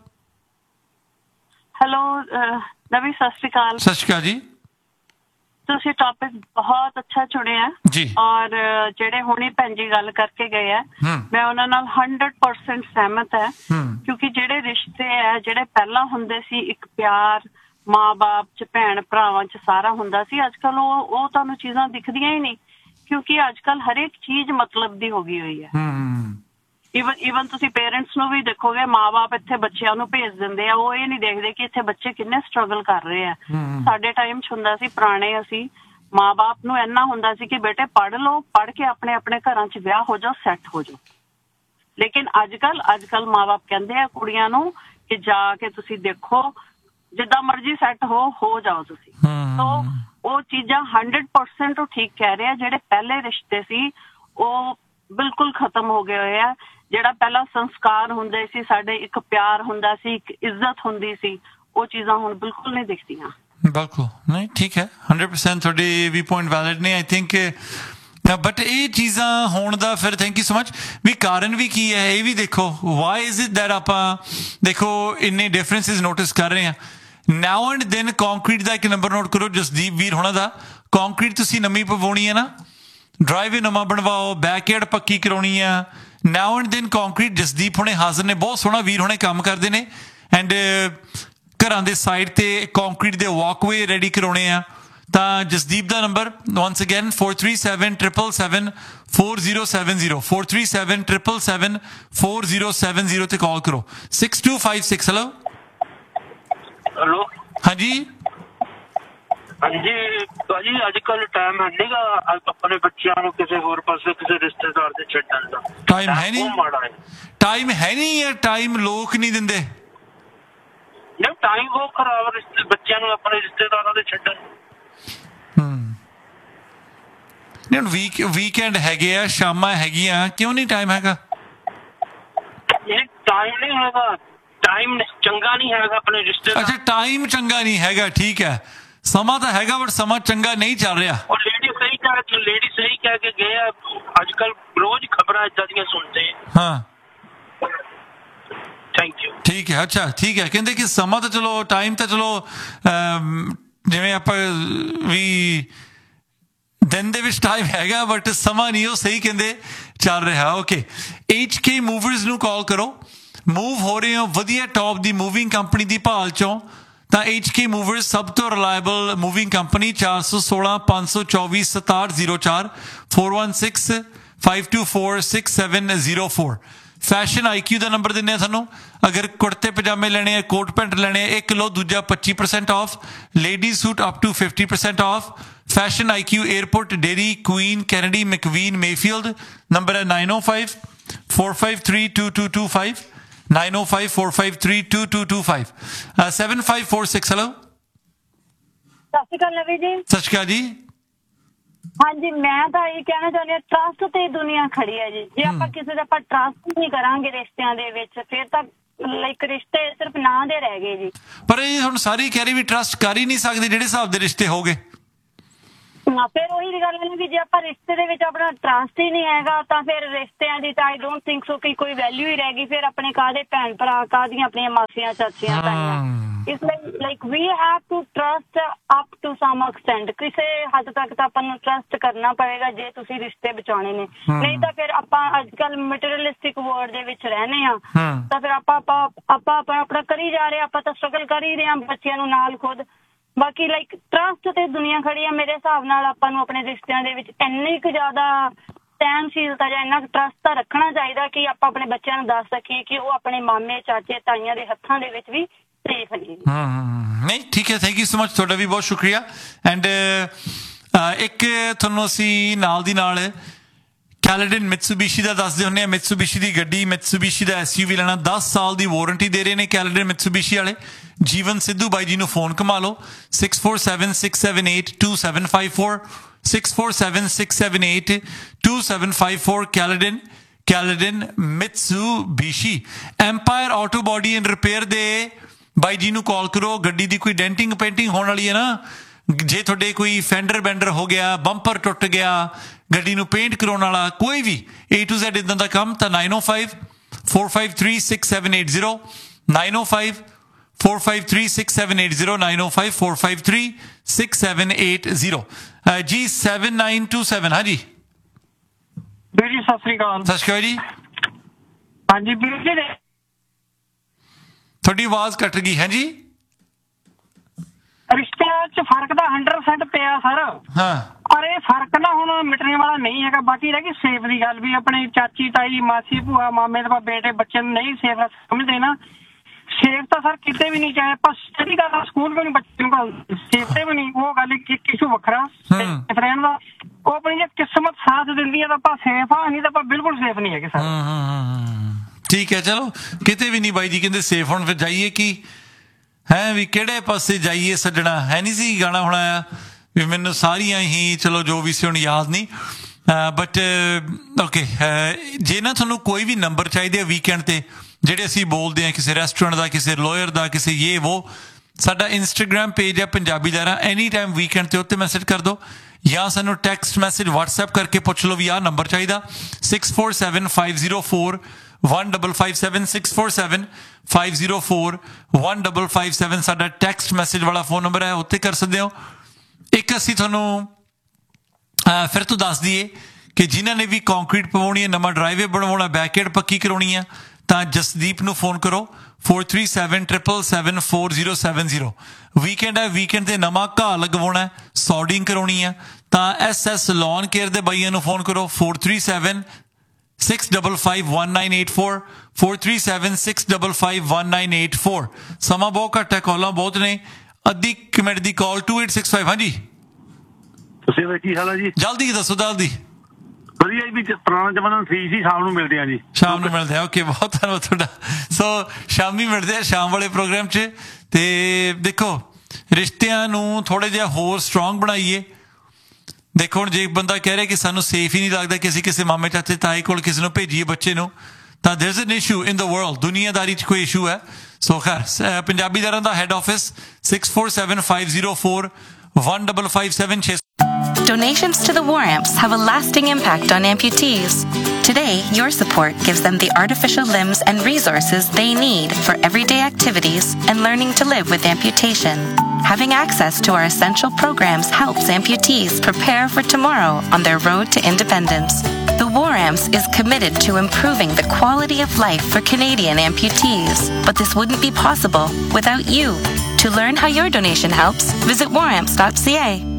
ਹੈਲੋ ਨਵੀ, ਸਤਿ ਸ਼੍ਰੀ ਅਕਾਲ। ਸਤਿ ਸ਼੍ਰੀ ਅਕਾਲ ਜੀ। ਤੁਸੀਂ ਟੌਪਿਕ ਬਹੁਤ ਅੱਛਾ ਚੁਣਿਆ ਜੀ, ਔਰ ਜਿਹੜੇ ਹੁਣੇ ਭੈਣ ਜੀ ਗੱਲ ਕਰਕੇ ਗਏ ਆ ਮੈਂ ਉਹਨਾਂ ਨਾਲ 100% ਸਹਿਮਤ ਹੈ। ਕਿਉਂਕਿ ਜਿਹੜੇ ਰਿਸ਼ਤੇ ਹੈ ਜਿਹੜੇ ਪਹਿਲਾਂ ਹੁੰਦੇ ਸੀ, ਇੱਕ ਪਿਆਰ ਮਾਂ-ਬਾਪ ਚ, ਭੈਣ ਭਰਾਵਾਂ ਚ ਸਾਰਾ ਹੁੰਦਾ ਸੀ, ਅੱਜ ਕੱਲ ਉਹ ਤੁਹਾਨੂੰ ਚੀਜ਼ਾਂ ਦਿਖਦੀਆਂ ਹੀ ਨਹੀਂ। ਕਿਉਂਕਿ ਅੱਜ ਕੱਲ ਹਰੇਕ ਚੀਜ਼ ਮਤਲਬ ਦੀ ਹੋ ਗਈ ਹੋਈ ਹੈ। ਈਵਨ ਤੁਸੀਂ ਪੇਰੈਂਟਸ ਨੂੰ ਵੀ ਦੇਖੋਗੇ, ਮਾਂ-ਬਾਪ ਇੱਥੇ ਬੱਚਿਆਂ ਨੂੰ ਭੇਜ ਦਿੰਦੇ ਆ, ਉਹ ਇਹ ਨਹੀਂ ਦੇਖਦੇ ਕਿ ਇੱਥੇ ਬੱਚੇ ਕਿੰਨੇ ਸਟਰਗਲ ਕਰ ਰਹੇ ਆ। ਸਾਡੇ ਟਾਈਮ ਚ ਹੁੰਦਾ ਸੀ, ਪੁਰਾਣੇ ਅਸੀਂ ਮਾਂ-ਬਾਪ ਨੂੰ ਇੰਨਾ ਹੁੰਦਾ ਸੀ ਕਿ ਬੇਟੇ ਪੜ੍ਹ ਲਓ, ਪੜ੍ਹ ਕੇ ਆਪਣੇ ਆਪਣੇ ਘਰਾਂ ਚ ਵਿਆਹ ਹੋ ਜਾਓ, ਸੈੱਟ ਹੋ ਜਾਓ। ਲੇਕਿਨ ਅੱਜ ਕੱਲ ਮਾਂ-ਬਾਪ ਕਹਿੰਦੇ ਆ ਕੁੜੀਆਂ ਨੂੰ ਕਿ ਜਾ ਕੇ ਤੁਸੀਂ ਦੇਖੋ, ਜਿੱਦਾਂ ਮਰਜ਼ੀ ਸੈੱਟ ਹੋ ਜਾਓ ਤੁਸੀਂ। ਤਾਂ ਉਹ ਚੀਜ਼ਾਂ 100% ਉਹ ਠੀਕ ਕਹਿ ਰਹੇ ਆ। ਜਿਹੜੇ ਪਹਿਲੇ ਰਿਸ਼ਤੇ ਸੀ ਉਹ ਬਿਲਕੁਲ ਖਤਮ ਹੋ ਗਏ ਹੋਏ ਆ। ਜਿਹੜਾ ਪਹਿਲਾਂ ਸੰਸਕਾਰ ਹੁੰਦੇ ਸੀ ਸਾਡੇ, ਇੱਕ ਪਿਆਰ ਹੁੰਦਾ ਸੀ, ਇੱਕ ਇੱਜ਼ਤ ਹੁੰਦੀ ਸੀ, ਉਹ ਚੀਜ਼ਾਂ ਹੁਣ ਬਿਲਕੁਲ ਨਹੀਂ ਦਿਖਦੀਆਂ। ਬਿਲਕੁਲ ਨਹੀਂ, ਠੀਕ ਹੈ। 100% ਤੁਹਾਡੇ ਵੀ ਪੁਆਇੰਟ ਵੈਲਿਡ ਨੇ ਆਈ ਥਿੰਕ। ਬਟ ਇਹ ਚੀਜ਼ਾਂ ਹੋਣ ਦਾ ਫਿਰ ਥੈਂਕ ਯੂ ਸੋ ਮਚ ਵੀ ਕਾਰਨ ਵੀ ਕੀ ਹੈ ਇਹ ਵੀ ਦੇਖੋ। ਵਾਈ ਇਜ਼ ਇਟ ਦੈਟ ਆਪਾਂ ਦੇਖੋ ਇੰਨੇ ਡਿਫਰੈਂਸਿਸ ਨੋਟਿਸ ਕਰ ਰਹੇ ਹਾਂ। ਨਾਓ ਐਂਡ ਦੈਨ ਕੰਕਰੀਟ ਦਾ ਇੱਕ ਨੰਬਰ ਨੋਟ ਕਰੋ, ਜਸਦੀਪ ਵੀਰ ਹੋਣਾ ਦਾ। ਕੰਕਰੀਟ ਤੁਸੀਂ ਨਵੀਂ ਪਵਾਉਣੀ ਹੈ ਨਾ, ਡਰਾਈਵੇ ਨਵਾਂ ਬਣਵਾਓ, ਬੈਕਯਾਰਡ ਪੱਕੀ ਕਰਾਉਣੀ ਆ। ਨਾਓ ਐਂਡ ਦੈਨ ਕੰਕਰੀਟ ਜਸਦੀਪ ਹੁਣੇ ਹਾਜ਼ਰ ਨੇ, ਬਹੁਤ ਸੋਹਣਾ ਵੀਰ ਹੁਣੇ ਕੰਮ ਕਰਦੇ ਨੇ। ਐਂਡ ਘਰਾਂ ਦੇ ਸਾਈਡ ਤੇ ਕੰਕਰੀਟ ਦੇ ਵਾਕਵੇ ਰੈਡੀ ਕਰਾਉਣੇ ਆ ਤਾਂ ਜਸਦੀਪ ਦਾ ਨੰਬਰ ਵਾਂਸ ਅਗੇਨ 437777 4070 437777 4070 ਤੇ ਕਾਲ ਕਰੋ। 6256 ਹੈਲੋ ਹਾਂਜੀ ਹਾਂਜੀ ਭਾਜੀ, ਅੱਜ ਕੱਲ ਟਾਈਮ ਹੈ ਨਹੀਂਗਾ ਆਪਣੇ ਬੱਚਿਆਂ ਨੂੰ ਕਿਸੇ ਹੋਰ ਪਾਸੇ ਕਿਸੇ ਰਿਸ਼ਤੇਦਾਰ ਦੇ ਛੱਡਣ ਦਾ। ਟਾਈਮ ਹੈ ਨਹੀਂ, ਟਾਈਮ ਹੈ ਨਹੀਂ ਯਾਰ, ਟਾਈਮ ਲੋਕ ਨਹੀਂ ਦਿੰਦੇ। ਟਾਈਮ ਬਹੁਤ ਖਰਾਬ ਬੱਚਿਆਂ ਨੂੰ ਆਪਣੇ ਰਿਸ਼ਤੇਦਾਰਾਂ ਦੇ ਛੱਡਣ। ਨਹੀਂ ਹੁਣ ਵੀਕਐਂਡ ਹੈਗੇ ਆ, ਸ਼ਾਮਾਂ ਹੈਗੀਆਂ, ਕਿਉਂ ਨਹੀਂ ਟਾਈਮ ਹੈਗਾ? ਟਾਈਮ ਨਹੀਂ ਹੈਗਾ, ਟਾਈਮ ਚੰਗਾ ਨਹੀਂ ਹੈਗਾ ਆਪਣੇ ਰਿਸ਼ਤੇਦਾਰ। ਅੱਛਾ ਟਾਈਮ ਚੰਗਾ ਨਹੀਂ ਹੈਗਾ, ਠੀਕ ਹੈ। ਸਮਾਂ ਤਾਂ ਹੈਗਾ ਬਟ ਸਮਾਂ ਚੰਗਾ ਨਹੀਂ ਚੱਲ ਰਿਹਾ। ਔਰ ਲੇਡੀ ਸਹੀ ਕਹਿ ਕੇ ਗਏ ਆ। ਅੱਜ ਕੱਲ ਰੋਜ਼ ਖਬਰਾਂ ਏਦਾਂ ਦੀਆਂ ਸੁਣਦੇ ਹਾਂ। Thank you. ਠੀਕ ਹੈ, ਅੱਛਾ ਠੀਕ ਹੈ। ਕਹਿੰਦੇ ਕਿ ਸਮਾਂ ਤਾਂ ਚਲੋ, ਟਾਈਮ ਤਾਂ ਚਲੋ ਜਿਵੇਂ ਆਪਾਂ ਵੀ ਦਿਨ ਦੇ ਵਿੱਚ ਟਾਈਮ ਹੈਗਾ ਬਟ ਸਮਾਂ ਨਹੀਂ ਉਹ ਸਹੀ ਕਹਿੰਦੇ ਚੱਲ ਰਿਹਾ। ਓਕੇ, HK ਮੂਵਰਸ ਨੂੰ ਕਾਲ ਕਰੋ। ਮੂਵ ਹੋ ਰਹੇ ਹੋ, ਵਧੀਆ ਟੌਪ ਦੀ ਮੂਵਿੰਗ ਕੰਪਨੀ ਦੀ ਭਾਲ ਚੋਂ ਤਾਂ HK ਮੂਵਰਸ ਸਭ ਤੋਂ reliable moving company. 416 524 6704 416 524 6704। Fashion IQ ਦਾ ਨੰਬਰ ਦਿੰਦੇ ਆ ਤੁਹਾਨੂੰ। ਅਗਰ ਕੁੜਤੇ ਪਜਾਮੇ ਲੈਣੇ ਆ, ਕੋਟ ਪੈਂਟ ਲੈਣੇ ਆ, ਇੱਕ ਲਓ ਦੂਜਾ 25% of. Ladies suit up to 50% of. Fashion IQ airport dairy Queen Kennedy ਮੈਕਵੀਨ Mayfield. Number ਹੈ 905 453 2225 905 453 2225 7546 ਹੈਲੋ। ਸਤਿ ਸ਼੍ਰੀ ਅਕਾਲ ਨਵੀ ਜੀ। ਸਤਿ ਸ਼੍ਰੀ ਅਕਾਲ ਜੀ। ਹਾਂਜੀ, ਮੈਂ ਤਾਂ ਇਹ ਕਹਿਣਾ ਚਾਹੁੰਦੀ ਹਾਂ, ਟਰਸਟ ਤੇ ਦੁਨੀਆ ਖੜੀ ਹੈ ਜੀ। ਜੇ ਆਪਾਂ ਕਿਸੇ ਦਾ ਆਪਾਂ ਟਰਸਟ ਨਹੀਂ ਕਰਾਂਗੇ ਰਿਸ਼ਤਿਆਂ ਦੇ ਵਿੱਚ, ਫਿਰ ਤਾਂ ਲਾਈਕ ਰਿਸ਼ਤੇ ਸਿਰਫ ਨਾਂ ਦੇ ਰਹਿ ਗਏ ਜੀ। ਪਰ ਇਹ ਹੁਣ ਸਾਰੇ ਕਹਿ ਰਹੇ ਵੀ ਟਰਸਟ ਕਰ ਹੀ ਨਹੀਂ ਸਕਦੇ ਜਿਹੜੇ ਹਿਸਾਬ ਦੇ ਰਿਸ਼ਤੇ ਹੋ ਗਏ। ਫਿਰ ਉਹੀ ਗੱਲ ਹੈ ਵੀ ਜੇ ਆਪਾਂ ਰਿਸ਼ਤੇ ਦੇ ਵਿੱਚ ਆਪਣਾ ਟਰਸਟ ਹੀ ਨਹੀਂ ਹੈਗਾ ਤਾਂ ਫਿਰ ਰਿਸ਼ਤਿਆਂ ਦੀ ਤਾਂ ਆਈ ਡੋਂਟ ਥਿੰਕ ਸੋ ਕਿ ਕੋਈ ਵੈਲਿਊ ਹੀ ਰਹਿ ਗਈ। ਫਿਰ ਆਪਣੇ ਕਾਹਦੇ ਭੈਣ ਭਰਾ, ਕਾਹਦੀਆਂ ਆਪਣੀਆਂ ਮਾਸੀਆਂ ਚਾਚੀਆਂ ਤਾਈਆਂ। ਇਸ like we have to trust up to sum extent. ਕਿਸੇ ਹੱਦ ਤੱਕ ਤਾਂ ਆਪਾਂ ਨੂੰ ਟਰਸਟ ਕਰਨਾ ਪਵੇਗਾ ਜੇ ਤੁਸੀਂ ਰਿਸ਼ਤੇ ਬਚਾਉਣੇ ਨੇ, ਨਹੀਂ ਤਾਂ ਫਿਰ ਆਪਾਂ ਅੱਜ ਕੱਲ ਮਟੀਰੀਅਲਿਸਟਿਕ ਵਰਲਡ ਦੇ ਵਿੱਚ ਰਹਿੰਦੇ ਆ ਤਾਂ ਫਿਰ ਆਪਾਂ ਆਪਣਾ ਕਰੀ ਜਾ ਰਹੇ, ਆਪਾਂ ਤਾਂ ਸਟਰਗਲ ਕਰ ਹੀ ਰਹੇ ਹਾਂ ਬੱਚਿਆਂ ਨੂੰ ਨਾਲ ਖੁਦ। ਬਾਕੀ ਲਾਈਕ ਟਰਸਟ ਤੇ ਦੁਨੀਆ ਖੜੀ ਆ। ਮੇਰੇ ਹਿਸਾਬ ਨਾਲ ਆਪਾਂ ਨੂੰ ਆਪਣੇ ਰਿਸ਼ਤਿਆਂ ਦੇ ਵਿੱਚ ਇੰਨੀ ਕੁ ਜ਼ਿਆਦਾ ਸਹਿਣਸ਼ੀਲਤਾ ਜਾਂ ਇੰਨਾ ਕੁ ਟਰਸਟ ਤਾਂ ਰੱਖਣਾ ਚਾਹੀਦਾ ਕਿ ਆਪਾਂ ਆਪਣੇ ਬੱਚਿਆਂ ਨੂੰ ਦੱਸ ਸਕੀਏ ਕਿ ਉਹ ਆਪਣੇ ਮਾਮੇ ਚਾਚੇ ਤਾਈਆਂ ਦੇ ਹੱਥਾਂ ਦੇ ਵਿੱਚ ਵੀ ਸੇਫ ਨੇ। ਨਹੀਂ ਠੀਕ ਹੈ, ਥੈਂਕ ਯੂ ਸੋ ਮਚ, ਤੁਹਾਡਾ ਵੀ ਬਹੁਤ ਸ਼ੁਕਰੀਆ। ਐਂਡ ਇੱਕ ਤੁਹਾਨੂੰ ਅਸੀਂ ਨਾਲ ਦੀ ਨਾਲ ਕੈਲੇਡਨ ਮਿਤਸੂਬੀਸ਼ੀ ਦਾ ਦੱਸਦੇ ਹੁੰਦੇ ਆ। ਮਿਤਸੂਬੀਸ਼ੀ ਦੀ ਗੱਡੀ, ਮਿਤਸੂਬੀਸ਼ੀ ਦਾ SUV ਲੈਣਾ 10 ਸਾਲ ਦੀ ਵਾਰੰਟੀ ਦੇ ਰਹੇ ਨੇ ਕੈਲੇਡਨ ਮਿਤਸੂਬੀਸ਼ੀ ਵਾਲੇ। ਜੀਵਨ ਸਿੱਧੂ ਬਾਈ ਜੀ ਨੂੰ ਫੋਨ ਘੁਮਾ ਲਓ 6476782754 6476782754 ਕੈਲੇਡਨ ਮਿਤਸੂਬੀਸ਼ੀ। Empire auto body and repair ਦੇ ਬਾਈ ਜੀ ਨੂੰ ਕਾਲ ਕਰੋ। ਗੱਡੀ ਦੀ ਕੋਈ ਡੈਂਟਿੰਗ ਪੇਂਟਿੰਗ ਹੋਣ ਵਾਲੀ ਹੈ ਨਾ, ਜੇ ਤੁਹਾਡੇ ਕੋਈ ਫੈਂਡਰ ਬੈਂਡਰ ਹੋ ਗਿਆ, ਬੰਪਰ ਟੁੱਟ ਗਿਆ, ਗੱਡੀ ਨੂੰ ਪੇਂਟ ਕਰਾਉਣ ਵਾਲਾ ਕੋਈ ਵੀ A to Z ਇਦਾਂ ਦਾ ਕੰਮ ਤਾਂ 9054536780 9054536780 9054536780 ਜੀ 7927। ਹਾਂਜੀ ਵੀਰ ਜੀ ਸਤਿ ਸ੍ਰੀ ਅਕਾਲ। ਸਤਿ ਸ਼੍ਰੀ ਅਕਾਲ ਜੀ। ਹਾਂਜੀ ਵੀਰ ਜੀ ਤੁਹਾਡੀ ਆਵਾਜ਼ ਕੱਟ ਗਈ ਹੈ ਜੀ। ਰਿਸ਼ਤਿਆਂ 'ਚ ਫਰਕ ਤਾਂ 100% ਪਿਆ ਸਰ। ਹਾਂ ਪਰ ਇਹ ਫਰਕ ਨਾ ਹੁਣ ਮਿਟਣੇ ਵਾਲਾ ਨਹੀਂ ਹੈਗਾ। ਬਾਕੀ ਰਹਿ ਗਈ ਸੇਫ ਦੀ ਗੱਲ ਵੀ ਆਪਣੀ ਚਾਚੀ ਤਾਈ ਮਾਸੀ ਭੂਆ ਮਾਮੇ ਦੇ ਬੇਟੇ ਬੱਚੇ ਨੂੰ ਨਹੀਂ ਸੇਫ ਸਮਝਦੇ ਨਾ। ਸੇਫ ਤਾਂ ਸਰ ਕਿਤੇ ਵੀ ਨਹੀਂ, ਚਾਹੇ ਆਪਾਂ ਸਟੱਡੀ ਕਰਨਾ ਸਕੂਲ ਵੀ ਨਹੀਂ ਬੱਚੇ ਨੂੰ ਸੇਫ ਤੇ ਵੀ ਨਹੀਂ। ਉਹ ਗੱਲ ਇੱਕ ਇਸ਼ੂ ਵੱਖਰਾ ਰਹਿਣ ਦਾ। ਉਹ ਆਪਣੀ ਜੇ ਕਿਸਮਤ ਸਾਥ ਦਿੰਦੀ ਹੈ ਤਾਂ ਆਪਾਂ ਸੇਫ ਆ, ਨਹੀਂ ਤਾਂ ਆਪਾਂ ਬਿਲਕੁਲ ਸੇਫ ਨਹੀਂ ਹੈਗੇ ਸਰ। ਠੀਕ ਹੈ, ਚਲੋ ਕਿਤੇ ਵੀ ਨਹੀਂ ਬਾਈ ਜੀ ਕਹਿੰਦੇ ਸੇਫ ਹੁਣ। ਫਿਰ ਜਾਈਏ ਕੀ ਹੈ ਵੀ ਕਿਹੜੇ ਪਾਸੇ ਜਾਈਏ ਸੱਜਣਾ, ਹੈ ਨਹੀਂ ਸੀ ਗਾਣਾ ਹੋਣਾ ਆ ਵੀ ਮੈਨੂੰ ਸਾਰੀਆਂ ਹੀ ਚਲੋ ਜੋ ਵੀ ਸੀ ਹੁਣ ਯਾਦ ਨਹੀਂ। ਬਟ ਓਕੇ, ਜੇ ਨਾ ਤੁਹਾਨੂੰ ਕੋਈ ਵੀ ਨੰਬਰ ਚਾਹੀਦੇ ਆ ਵੀਕਐਂਡ ਤੇ ਜਿਹੜੇ ਅਸੀਂ ਬੋਲਦੇ ਹਾਂ, ਕਿਸੇ ਰੈਸਟੋਰੈਂਟ ਦਾ, ਕਿਸੇ ਲਾਇਰ ਦਾ, ਕਿਸੇ ਇਹ ਵੋ, ਸਾਡਾ ਇੰਸਟਾਗ੍ਰਾਮ ਪੇਜ ਹੈ ਪੰਜਾਬੀ ਲਹਿਰਾਂ। ਐਨੀ ਟਾਈਮ ਵੀਕਐਂਡ ਤੇ ਉੱਤੇ ਮੈਸੇਜ ਕਰ ਦਿਓ ਜਾਂ ਸਾਨੂੰ ਟੈਕਸਟ ਮੈਸੇਜ WhatsApp ਕਰਕੇ ਪੁੱਛ ਲਓ ਵੀ ਆਹ ਨੰਬਰ ਚਾਹੀਦਾ 6475041557 6475041557 ਸਾਡਾ ਟੈਕਸਟ ਮੈਸੇਜ ਵਾਲਾ ਫੋਨ ਨੰਬਰ ਹੈ, ਉੱਤੇ ਕਰ ਸਕਦੇ ਹੋ। ਇੱਕ ਅਸੀਂ ਤੁਹਾਨੂੰ ਫਿਰ ਤੋਂ ਦੱਸ ਦਈਏ ਕਿ ਜਿਨ੍ਹਾਂ ਨੇ ਵੀ ਕੰਕਰੀਟ ਪਵਾਉਣੀ ਹੈ, ਨਵਾਂ ਡਰਾਈਵੇ ਬਣਵਾਉਣਾ, ਬੈਕਐਂਡ ਪੱਕੀ ਕਰਾਉਣੀ ਹੈ ਤਾਂ ਜਸਦੀਪ ਨੂੰ ਫੋਨ ਕਰੋ 4377774070। ਵੀਕਐਂਡ ਹੈ, ਵੀਕਐਂਡ ਤੇ ਨਵਾਂ ਘਾਹ ਲਗਵਾਉਣਾ, ਸੌਡਿੰਗ ਕਰਾਉਣੀ ਹੈ ਤਾਂ SS ਲੌਨ ਕੇਅਰ ਦੇ ਬਾਈਆਂ ਨੂੰ ਫੋਨ ਕਰੋ 4376551984 4376551984। ਸਮਾਂ ਬਹੁਤ ਘੱਟ ਹੈ, ਕਾਲਾਂ ਬਹੁਤ ਨੇ, ਅੱਧੀ ਮਿੰਟ ਦੀ ਕਾਲ 2865। ਹਾਂਜੀ ਤੁਸੀਂ ਕੀ ਹਾਲ ਹੈ ਜੀ? ਜਲਦੀ ਦੱਸੋ। ਜਲਦੀ ਵਧੀਆ ਜੀ। ਪੁਰਾਣਾ ਜ਼ਮਾਨਾ ਠੀਕ ਸੀ, ਸ਼ਾਮ ਨੂੰ ਮਿਲਦੇ ਆ ਜੀ। ਸ਼ਾਮ ਨੂੰ ਮਿਲਦੇ ਆ। ਓਕੇ, ਬਹੁਤ ਧੰਨਵਾਦ ਤੁਹਾਡਾ। ਸੋ ਸ਼ਾਮੀ ਮਿਲਦੇ ਆ ਸ਼ਾਮ ਵਾਲੇ ਪ੍ਰੋਗਰਾਮ 'ਚ। ਤੇ ਦੇਖੋ ਰਿਸ਼ਤਿਆਂ ਨੂੰ ਥੋੜ੍ਹਾ ਜਿਹਾ ਹੋਰ ਸਟਰੋਂਗ ਬਣਾਈਏ। ਦੇਖੋ ਹੁਣ ਜੇ ਬੰਦਾ ਕਹਿ ਰਿਹਾ ਕਿ ਸਾਨੂੰ ਸੇਫ ਹੀ ਨਹੀਂ ਲੱਗਦਾ ਕਿ ਅਸੀਂ ਕਿਸੇ ਮਾਮੇ ਚਾਚੇ ਤਾਏ ਕੋਲ ਕਿਸੇ ਨੂੰ ਭੇਜੀਏ ਬੱਚੇ ਨੂੰ, ਤਾਂ there's an issue in the world, ਦੁਨੀਆਦਾਰੀ 'ਚ ਕੋਈ ਇਸ਼ੂ ਹੈ। ਸੋ ਖੈਰ ਪੰਜਾਬੀ ਲਹਿਰਾਂ ਦਾ head office 6475041557 Donations to the War Amps have a lasting impact on amputees. Today, your support gives them the artificial limbs and resources they need for everyday activities and learning to live with amputation. Having access to our essential programs helps amputees prepare for tomorrow on their road to independence. The War Amps is committed to improving the quality of life for Canadian amputees, but this wouldn't be possible without you. To learn how your donation helps, visit waramps.ca.